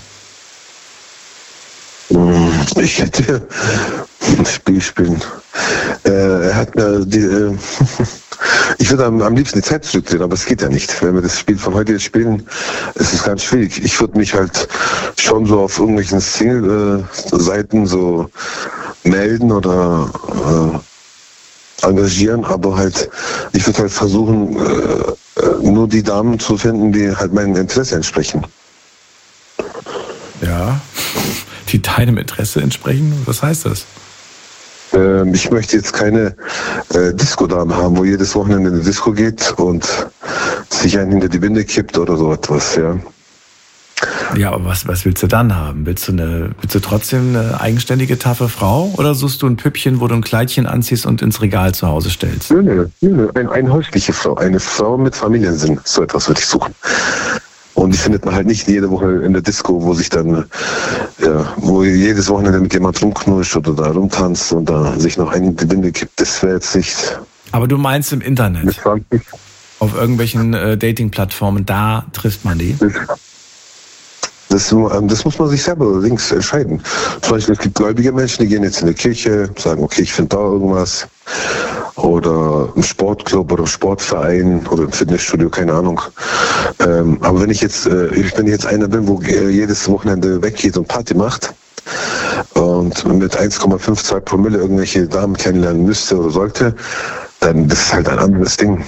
Ich hätte das Spiel spielen. Er hat mir ich würde am liebsten die Zeit zurückdrehen, aber es geht ja nicht. Wenn wir das Spiel von heute jetzt spielen, ist es ganz schwierig. Ich würde mich halt schon so auf irgendwelchen Single-Seiten so melden oder engagieren, aber halt, ich würde halt versuchen, nur die Damen zu finden, die halt meinem Interesse entsprechen. Ja, die deinem Interesse entsprechen? Was heißt das? Ich möchte jetzt keine Disco-Dame haben, wo jedes Wochenende in die Disco geht und sich einen hinter die Binde kippt oder so etwas, ja. Ja, aber was willst du dann haben? Willst du trotzdem eine eigenständige, taffe Frau oder suchst du ein Püppchen, wo du ein Kleidchen anziehst und ins Regal zu Hause stellst? Nö. Eine häusliche Frau, eine Frau mit Familiensinn, so etwas würde ich suchen. Und die findet man halt nicht jede Woche in der Disco, wo sich dann, wo jedes Wochenende mit jemand rumknutscht oder da rumtanzt und da sich noch einen in die Binde kippt. Das wäre jetzt nicht. Aber du meinst im Internet? Auf irgendwelchen Dating-Plattformen, da trifft man die? Das muss man sich selber links entscheiden. Zum Beispiel, es gibt gläubige Menschen, die gehen jetzt in die Kirche, sagen, okay, ich finde da irgendwas. Oder ein Sportclub oder ein Sportverein oder ein Fitnessstudio, keine Ahnung. Aber wenn ich jetzt einer bin, wo jedes Wochenende weggeht und Party macht und mit 1,52 Promille irgendwelche Damen kennenlernen müsste oder sollte, dann das ist halt ein anderes Ding.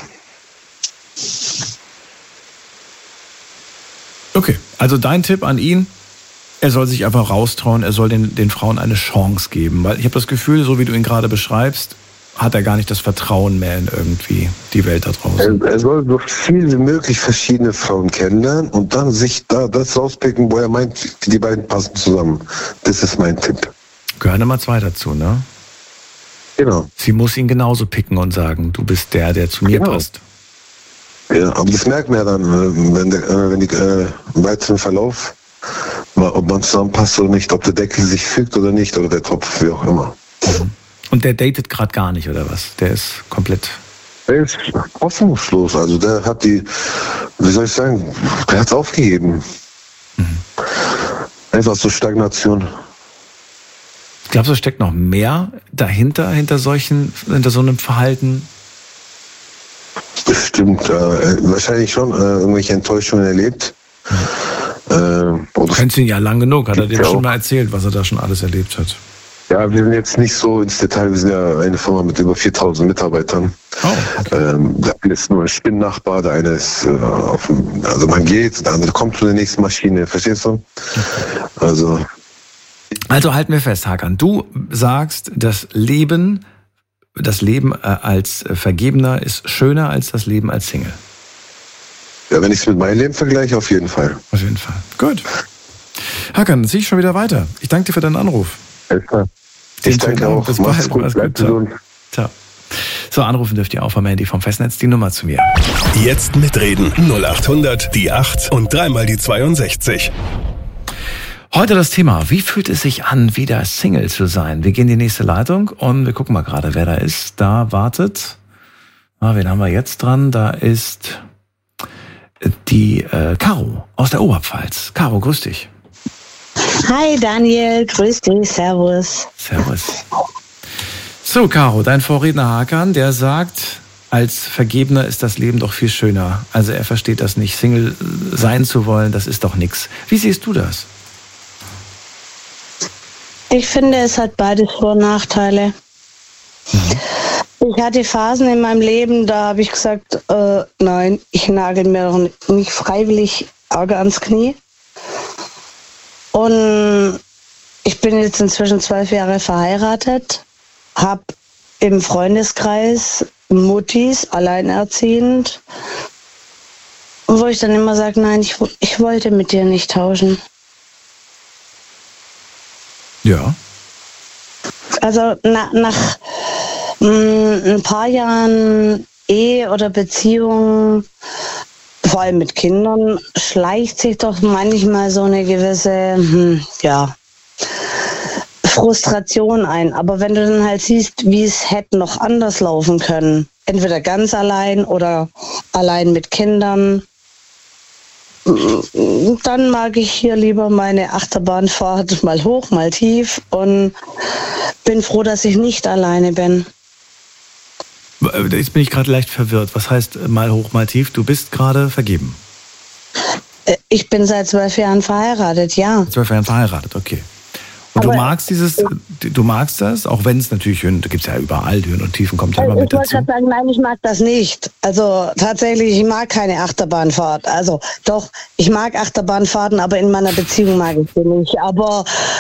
Okay, also dein Tipp an ihn, er soll sich einfach raustrauen, er soll den Frauen eine Chance geben. Weil ich habe das Gefühl, so wie du ihn gerade beschreibst, hat er gar nicht das Vertrauen mehr in irgendwie die Welt da draußen. Er soll so viel wie möglich verschiedene Frauen kennenlernen und dann sich da das rauspicken, wo er meint, die beiden passen zusammen. Das ist mein Tipp. Gehören immer zwei dazu, ne? Genau. Sie muss ihn genauso picken und sagen, du bist der zu mir passt. Ja, aber das merkt man ja dann, wenn die im weiteren Verlauf, ob man zusammenpasst oder nicht, ob der Deckel sich fügt oder nicht, oder der Topf, wie auch immer. Und der datet gerade gar nicht, oder was? Der ist komplett... Der ist hoffnungslos, also der hat der hat es aufgegeben. Einfach so Stagnation. Glaubst du, es steckt noch mehr dahinter, hinter so einem Verhalten? Bestimmt, wahrscheinlich schon irgendwelche Enttäuschungen erlebt. Du kennst ihn ja lang genug, hat er dir schon mal erzählt, was er da schon alles erlebt hat? Ja, wir sind jetzt nicht so ins Detail, wir sind ja eine Firma mit über 4000 Mitarbeitern. Oh, okay. Der eine ist nur ein Spinnnachbar, der eine ist also man geht, der andere kommt zu der nächsten Maschine, verstehst du? Also halten wir fest, Hakan, du sagst, das Leben als Vergebener ist schöner als das Leben als Single. Ja, wenn ich es mit meinem Leben vergleiche, auf jeden Fall. Auf jeden Fall. Gut. Hakan, dann ziehe ich schon wieder weiter. Ich danke dir für deinen Anruf. Ich danke auch. Bis Mach's bald. gut, Mach's bleib gut. gesund. Ciao. So, anrufen dürft ihr auch vom Handy vom Festnetz die Nummer zu mir. Jetzt mitreden. 0800 die 8 und dreimal die 62. Heute das Thema, wie fühlt es sich an, wieder Single zu sein? Wir gehen in die nächste Leitung und wir gucken mal gerade, wer da ist. Da wartet, wen haben wir jetzt dran? Da ist die Caro aus der Oberpfalz. Caro, grüß dich. Hi Daniel, grüß dich, servus. Servus. So, Caro, dein Vorredner Hakan, der sagt, als Vergebener ist das Leben doch viel schöner. Also er versteht das nicht, Single sein zu wollen, das ist doch nix. Wie siehst du das? Ich finde, es hat beides Vor- und Nachteile. Ich hatte Phasen in meinem Leben, da habe ich gesagt, nein, ich nagel mir doch nicht freiwillig Auge ans Knie. Und ich bin jetzt inzwischen 12 Jahre verheiratet, habe im Freundeskreis Muttis, alleinerziehend, wo ich dann immer sage, nein, ich wollte mit dir nicht tauschen. Ja. Also nach ein paar Jahren Ehe oder Beziehung, vor allem mit Kindern, schleicht sich doch manchmal so eine gewisse, Frustration ein. Aber wenn du dann halt siehst, wie es hätte noch anders laufen können, entweder ganz allein oder allein mit Kindern, dann mag ich hier lieber meine Achterbahnfahrt mal hoch, mal tief und bin froh, dass ich nicht alleine bin. Jetzt bin ich gerade leicht verwirrt. Was heißt mal hoch, mal tief? Du bist gerade vergeben? Ich bin seit 12 Jahren verheiratet, ja. 12 Jahren verheiratet, okay. Und Aber du magst das, auch wenn es natürlich, da gibt es ja überall Höhen und Tiefen, kommt ja immer mit dazu. Ich wollte gerade sagen, nein, ich mag das nicht. Also tatsächlich, ich mag keine Achterbahnfahrt. Also doch, ich mag Achterbahnfahrten, aber in meiner Beziehung mag ich sie nicht. Aber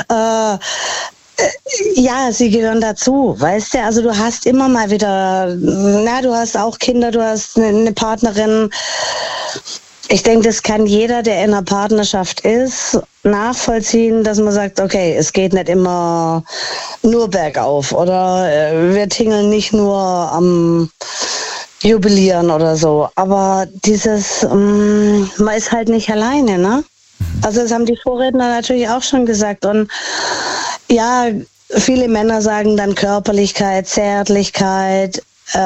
ja, sie gehören dazu, weißt du? Also du hast immer mal wieder, du hast auch Kinder, du hast eine Partnerin. Ich denke, das kann jeder, der in einer Partnerschaft ist, nachvollziehen, dass man sagt, okay, es geht nicht immer nur bergauf oder wir tingeln nicht nur am Jubilieren oder so. Aber man ist halt nicht alleine, ne? Also das haben die Vorredner natürlich auch schon gesagt. Und ja, viele Männer sagen dann Körperlichkeit, Zärtlichkeit,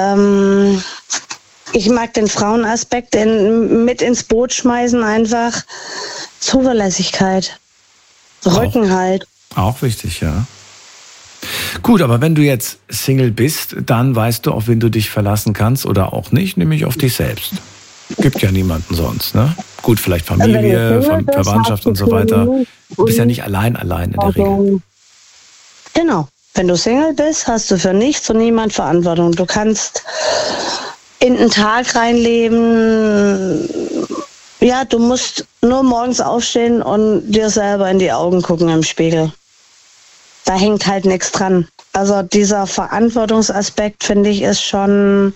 ich mag den Frauenaspekt mit ins Boot schmeißen, einfach Zuverlässigkeit, Rückenhalt. Auch wichtig, ja. Gut, aber wenn du jetzt Single bist, dann weißt du, auf wen du dich verlassen kannst oder auch nicht, nämlich auf dich selbst. Gibt ja niemanden sonst, ne? Gut, vielleicht Familie, Verwandtschaft und so weiter. Du bist ja nicht allein in der Regel. Genau. Wenn du Single bist, hast du für nichts und niemand Verantwortung. Du kannst in den Tag reinleben. Ja, du musst nur morgens aufstehen und dir selber in die Augen gucken im Spiegel. Da hängt halt nichts dran. Also dieser Verantwortungsaspekt, finde ich, ist schon,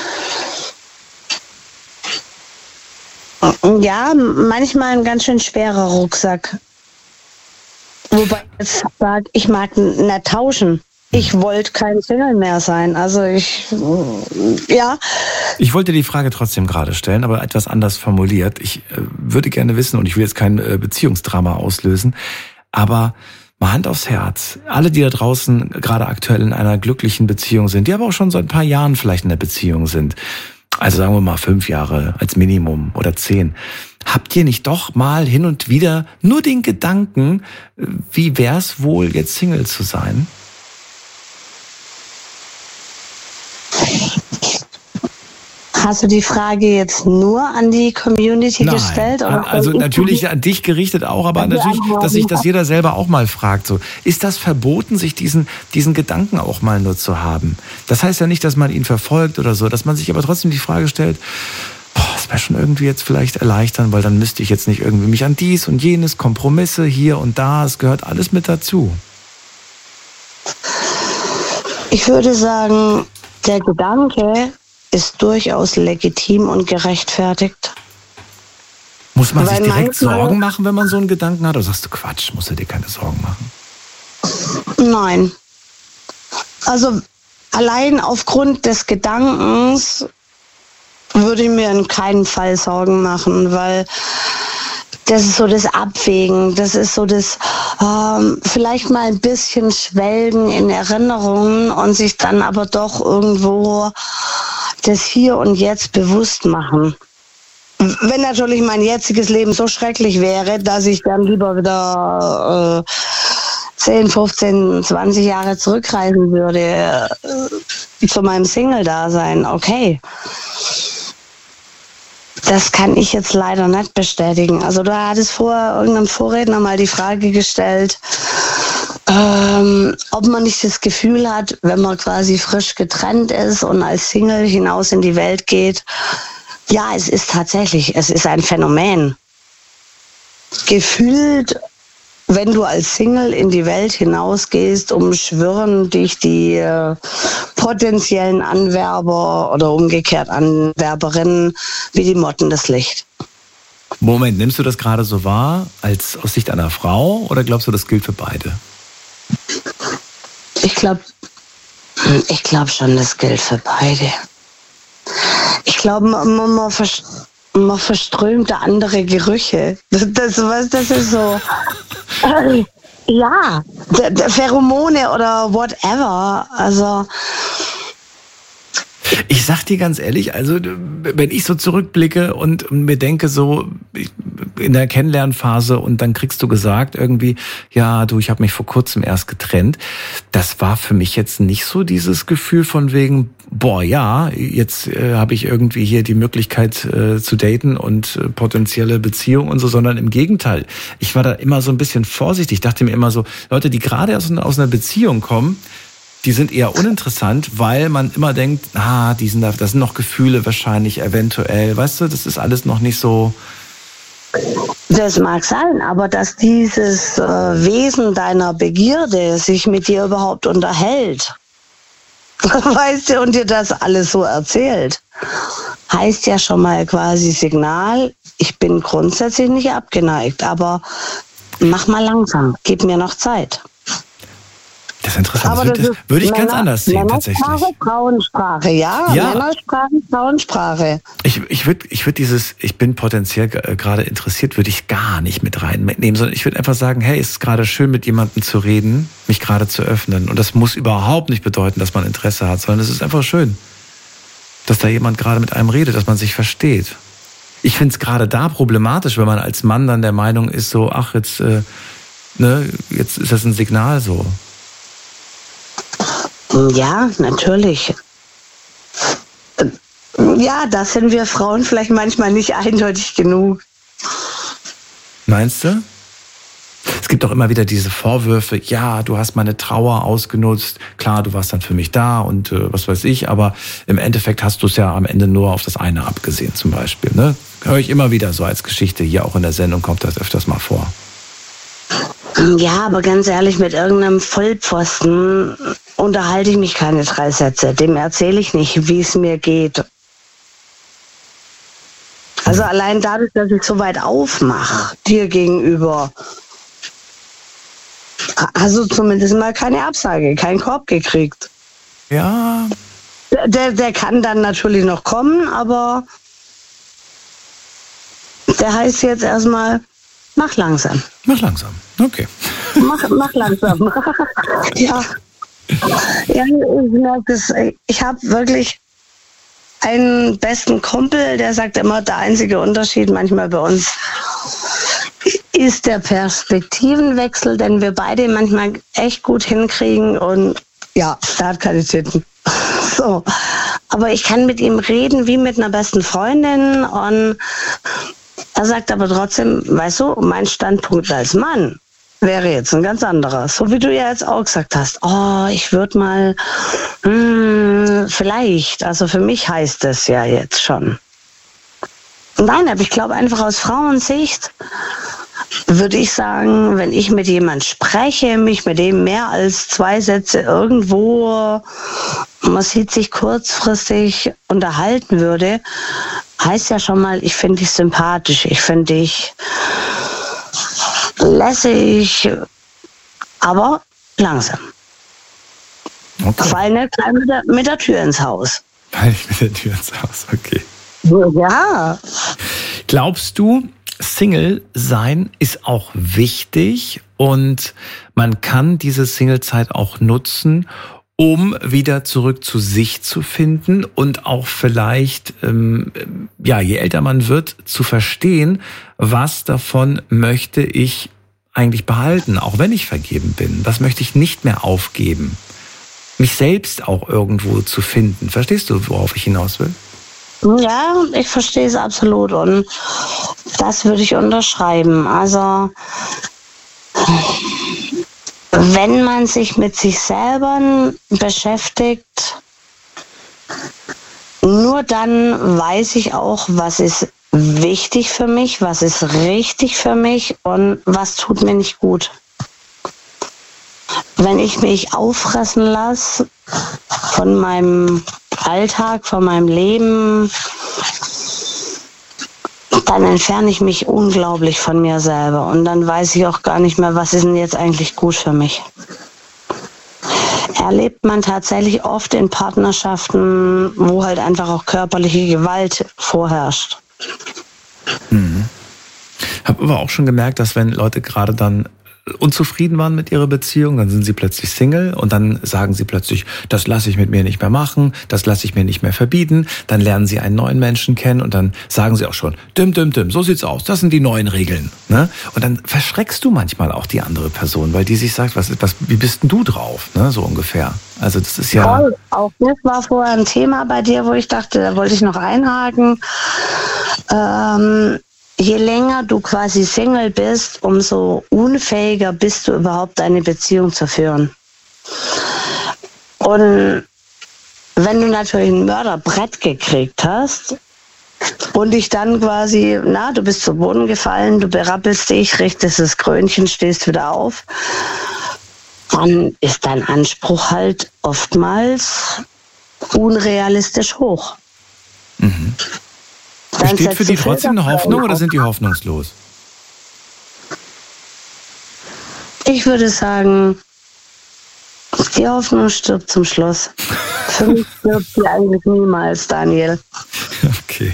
ja, manchmal ein ganz schön schwerer Rucksack. Wobei ich jetzt sage, ich mag nicht tauschen. Ich wollte kein Single mehr sein. Also ja. Ich wollte die Frage trotzdem gerade stellen, aber etwas anders formuliert. Ich würde gerne wissen, und ich will jetzt kein Beziehungsdrama auslösen, aber mal Hand aufs Herz. Alle, die da draußen gerade aktuell in einer glücklichen Beziehung sind, die aber auch schon seit ein paar Jahren vielleicht in der Beziehung sind, also sagen wir mal 5 Jahre als Minimum oder 10, habt ihr nicht doch mal hin und wieder nur den Gedanken, wie wär's wohl, jetzt Single zu sein? Hast du die Frage jetzt nur an die Community gestellt? Oder also natürlich an dich gerichtet auch, aber natürlich, dass sich das jeder selber auch mal fragt. So, ist das verboten, sich diesen Gedanken auch mal nur zu haben? Das heißt ja nicht, dass man ihn verfolgt oder so, dass man sich aber trotzdem die Frage stellt, das wäre schon irgendwie jetzt vielleicht erleichtern, weil dann müsste ich jetzt nicht irgendwie mich an dies und jenes, Kompromisse hier und da, es gehört alles mit dazu. Ich würde sagen, der Gedanke ist durchaus legitim und gerechtfertigt. Muss man sich direkt Sorgen machen, wenn man so einen Gedanken hat? Oder sagst du, Quatsch, musst du dir keine Sorgen machen? Nein. Also allein aufgrund des Gedankens würde ich mir in keinen Fall Sorgen machen, weil das ist so das Abwägen, das ist so das vielleicht mal ein bisschen Schwelgen in Erinnerungen und sich dann aber doch irgendwo das Hier und Jetzt bewusst machen. Wenn natürlich mein jetziges Leben so schrecklich wäre, dass ich dann lieber wieder 10, 15, 20 Jahre zurückreisen würde zu meinem Single-Dasein, okay. Das kann ich jetzt leider nicht bestätigen. Also da hat es vorher irgendein Vorredner mal die Frage gestellt, ob man nicht das Gefühl hat, wenn man quasi frisch getrennt ist und als Single hinaus in die Welt geht. Ja, es ist ein Phänomen. Gefühlt, wenn du als Single in die Welt hinausgehst, umschwirren dich die potenziellen Anwerber oder umgekehrt Anwerberinnen wie die Motten das Licht. Moment, nimmst du das gerade so wahr, aus Sicht einer Frau, oder glaubst du, das gilt für beide? Ich glaube schon, das gilt für beide. Ich glaube, man verströmt da andere Gerüche. Das ist so. Ja, Pheromone oder whatever. Also. Ich sag dir ganz ehrlich, also wenn ich so zurückblicke und mir denke so in der Kennenlernphase und dann kriegst du gesagt irgendwie, ja du, ich habe mich vor kurzem erst getrennt. Das war für mich jetzt nicht so dieses Gefühl von wegen, boah ja, jetzt habe ich irgendwie hier die Möglichkeit zu daten und potenzielle Beziehungen und so, sondern im Gegenteil. Ich war da immer so ein bisschen vorsichtig. Ich dachte mir immer so, Leute, die gerade aus einer Beziehung kommen, die sind eher uninteressant, weil man immer denkt, das sind noch Gefühle wahrscheinlich, eventuell. Weißt du, das ist alles noch nicht so. Das mag sein, aber dass dieses Wesen deiner Begierde sich mit dir überhaupt unterhält, weißt du, und dir das alles so erzählt, heißt ja schon mal quasi Signal, ich bin grundsätzlich nicht abgeneigt, aber mach mal langsam, gib mir noch Zeit. Das ist interessant. Aber das würde ich ganz anders sehen, tatsächlich. Frauensprache, ja. Männersprache, Frauensprache. Ich bin potenziell gerade interessiert, würde ich gar nicht mit reinnehmen, sondern ich würde einfach sagen, hey, es ist gerade schön, mit jemandem zu reden, mich gerade zu öffnen. Und das muss überhaupt nicht bedeuten, dass man Interesse hat, sondern es ist einfach schön, dass da jemand gerade mit einem redet, dass man sich versteht. Ich finde es gerade da problematisch, wenn man als Mann dann der Meinung ist, so, ach, jetzt ist das ein Signal so. Ja, natürlich. Ja, da sind wir Frauen vielleicht manchmal nicht eindeutig genug. Meinst du? Es gibt auch immer wieder diese Vorwürfe, ja, du hast meine Trauer ausgenutzt, klar, du warst dann für mich da und was weiß ich, aber im Endeffekt hast du es ja am Ende nur auf das eine abgesehen zum Beispiel. Ne? Höre ich immer wieder so als Geschichte, hier auch in der Sendung kommt das öfters mal vor. Ja, aber ganz ehrlich, mit irgendeinem Vollpfosten unterhalte ich mich keine 3 Sätze. Dem erzähle ich nicht, wie es mir geht. Also allein dadurch, dass ich so weit aufmache, dir gegenüber, hast du zumindest mal keine Absage, keinen Korb gekriegt. Ja. Der kann dann natürlich noch kommen, aber der heißt jetzt erstmal, mach langsam. Mach langsam, okay. Mach langsam. Ja, ich merke das. Ich habe wirklich einen besten Kumpel, der sagt immer, der einzige Unterschied manchmal bei uns ist der Perspektivenwechsel, den wir beide manchmal echt gut hinkriegen und ja, der hat keine Titten. So. Aber ich kann mit ihm reden wie mit einer besten Freundin und er sagt aber trotzdem, weißt du, mein Standpunkt als Mann wäre jetzt ein ganz anderer. So wie du ja jetzt auch gesagt hast, ich würde mal, vielleicht, also für mich heißt es ja jetzt schon. Nein, aber ich glaube einfach aus Frauensicht würde ich sagen, wenn ich mit jemand spreche, mich mit dem mehr als 2 Sätze irgendwo, man sieht sich kurzfristig unterhalten würde, heißt ja schon mal, ich finde dich sympathisch, ich finde dich lässig, aber langsam. Okay. Fall nicht gleich mit der Tür ins Haus. Fall ich mit der Tür ins Haus, okay. Ja. Glaubst du, Single sein ist auch wichtig und man kann diese Singlezeit auch nutzen, um wieder zurück zu sich zu finden und auch vielleicht, je älter man wird, zu verstehen, was davon möchte ich eigentlich behalten, auch wenn ich vergeben bin. Was möchte ich nicht mehr aufgeben? Mich selbst auch irgendwo zu finden. Verstehst du, worauf ich hinaus will? Ja, ich verstehe es absolut und das würde ich unterschreiben. Also wenn man sich mit sich selber beschäftigt, nur dann weiß ich auch, was ist wichtig für mich, was ist richtig für mich und was tut mir nicht gut. Wenn ich mich auffressen lasse von meinem Alltag, von meinem Leben, dann entferne ich mich unglaublich von mir selber und dann weiß ich auch gar nicht mehr, was ist denn jetzt eigentlich gut für mich. Erlebt man tatsächlich oft in Partnerschaften, wo halt einfach auch körperliche Gewalt vorherrscht. Habe aber auch schon gemerkt, dass wenn Leute gerade dann unzufrieden waren mit ihrer Beziehung, dann sind sie plötzlich Single und dann sagen sie plötzlich, das lasse ich mit mir nicht mehr machen, das lasse ich mir nicht mehr verbieten. Dann lernen sie einen neuen Menschen kennen und dann sagen sie auch schon, dim, so sieht's aus, das sind die neuen Regeln. Ne? Und dann verschreckst du manchmal auch die andere Person, weil die sich sagt, wie bist denn du drauf? Ne? So ungefähr. Also das ist ja... Voll. Auch das war vorher ein Thema bei dir, wo ich dachte, da wollte ich noch einhaken. Je länger du quasi Single bist, umso unfähiger bist du überhaupt, eine Beziehung zu führen. Und wenn du natürlich ein Mörderbrett gekriegt hast und dich dann quasi, du bist zu Boden gefallen, du berappelst dich, richtest das Krönchen, stehst wieder auf, dann ist dein Anspruch halt oftmals unrealistisch hoch. Mhm. Besteht für die trotzdem eine Hoffnung oder sind die hoffnungslos? Ich würde sagen, die Hoffnung stirbt zum Schluss. Für mich stirbt sie eigentlich niemals, Daniel. Okay.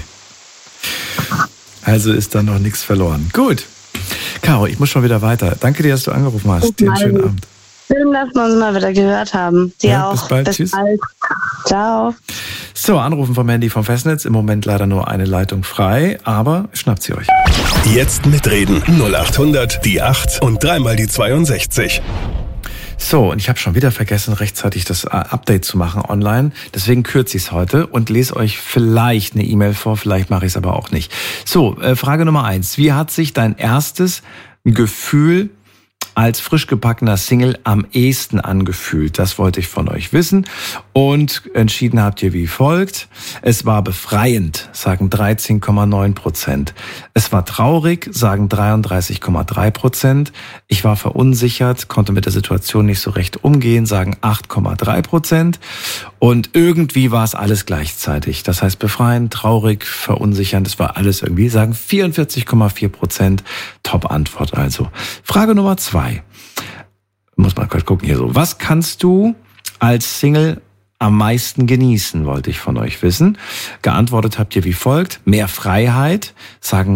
Also ist da noch nichts verloren. Gut. Caro, ich muss schon wieder weiter. Danke dir, dass du angerufen hast. Dir einen schönen Abend. Schön, dass wir uns mal wieder gehört haben. Dir auch. Bis bald. Tschüss. Bald. Ciao. So, Anrufen vom Handy vom Festnetz. Im Moment leider nur eine Leitung frei, aber schnappt sie euch. Jetzt mitreden. 0800 die 8 und dreimal die 62. So, und ich habe schon wieder vergessen, rechtzeitig das Update zu machen online. Deswegen kürze ich es heute und lese euch vielleicht eine E-Mail vor, vielleicht mache ich es aber auch nicht. So, Frage Nummer 1. Wie hat sich dein erstes Gefühl als frisch gebackener Single am ehesten angefühlt? Das wollte ich von euch wissen. Und entschieden habt ihr wie folgt. Es war befreiend, sagen 13,9%. Es war traurig, sagen 33,3%. Ich war verunsichert, konnte mit der Situation nicht so recht umgehen, sagen 8,3%. Und irgendwie war es alles gleichzeitig. Das heißt befreiend, traurig, verunsichernd, das war alles irgendwie, sagen 44,4%. Top-Antwort also. Frage Nummer 2. Muss mal kurz gucken hier so. Was kannst du als Single am meisten genießen, wollte ich von euch wissen. Geantwortet habt ihr wie folgt. Mehr Freiheit, sagen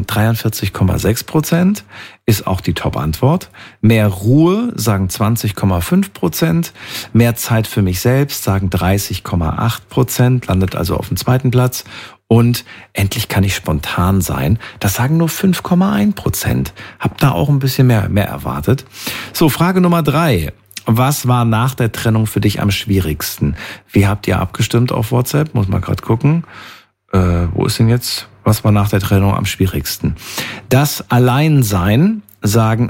43,6%, ist auch die Top-Antwort. Mehr Ruhe, sagen 20,5%. Mehr Zeit für mich selbst, sagen 30,8%, landet also auf dem zweiten Platz. Und endlich kann ich spontan sein. Das sagen nur 5,1%. Hab da auch ein bisschen mehr erwartet. So, Frage Nummer 3. Was war nach der Trennung für dich am schwierigsten? Wie habt ihr abgestimmt auf WhatsApp? Muss mal gerade gucken. Wo ist denn jetzt? Was war nach der Trennung am schwierigsten? Das Alleinsein, sagen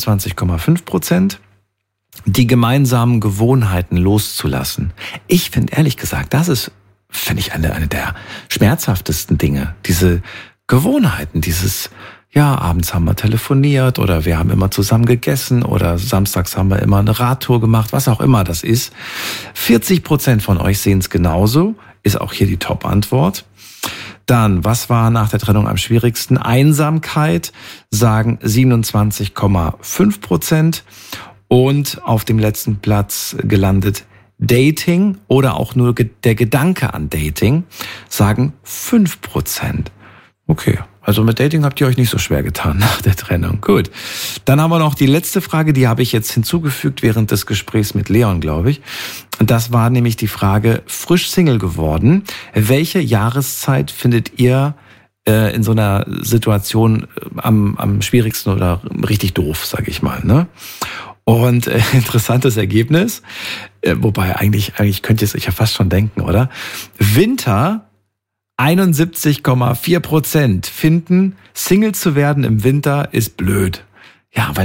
27,5%. Die gemeinsamen Gewohnheiten loszulassen. Ich finde ehrlich gesagt, finde ich eine der schmerzhaftesten Dinge. Diese Gewohnheiten, abends haben wir telefoniert oder wir haben immer zusammen gegessen oder samstags haben wir immer eine Radtour gemacht, was auch immer das ist. 40% von euch sehen es genauso, ist auch hier die Top-Antwort. Dann, was war nach der Trennung am schwierigsten? Einsamkeit, sagen 27,5%. Und auf dem letzten Platz gelandet Dating oder auch nur der Gedanke an Dating, sagen 5%. Okay, also mit Dating habt ihr euch nicht so schwer getan nach der Trennung. Gut, dann haben wir noch die letzte Frage, die habe ich jetzt hinzugefügt während des Gesprächs mit Leon, glaube ich. Das war nämlich die Frage, frisch Single geworden. Welche Jahreszeit findet ihr in so einer Situation am schwierigsten oder richtig doof, sage ich mal, ne? Und interessantes Ergebnis, wobei eigentlich könnt ihr es euch ja fast schon denken, oder? Winter, 71,4% finden, Single zu werden im Winter ist blöd. Ja, weil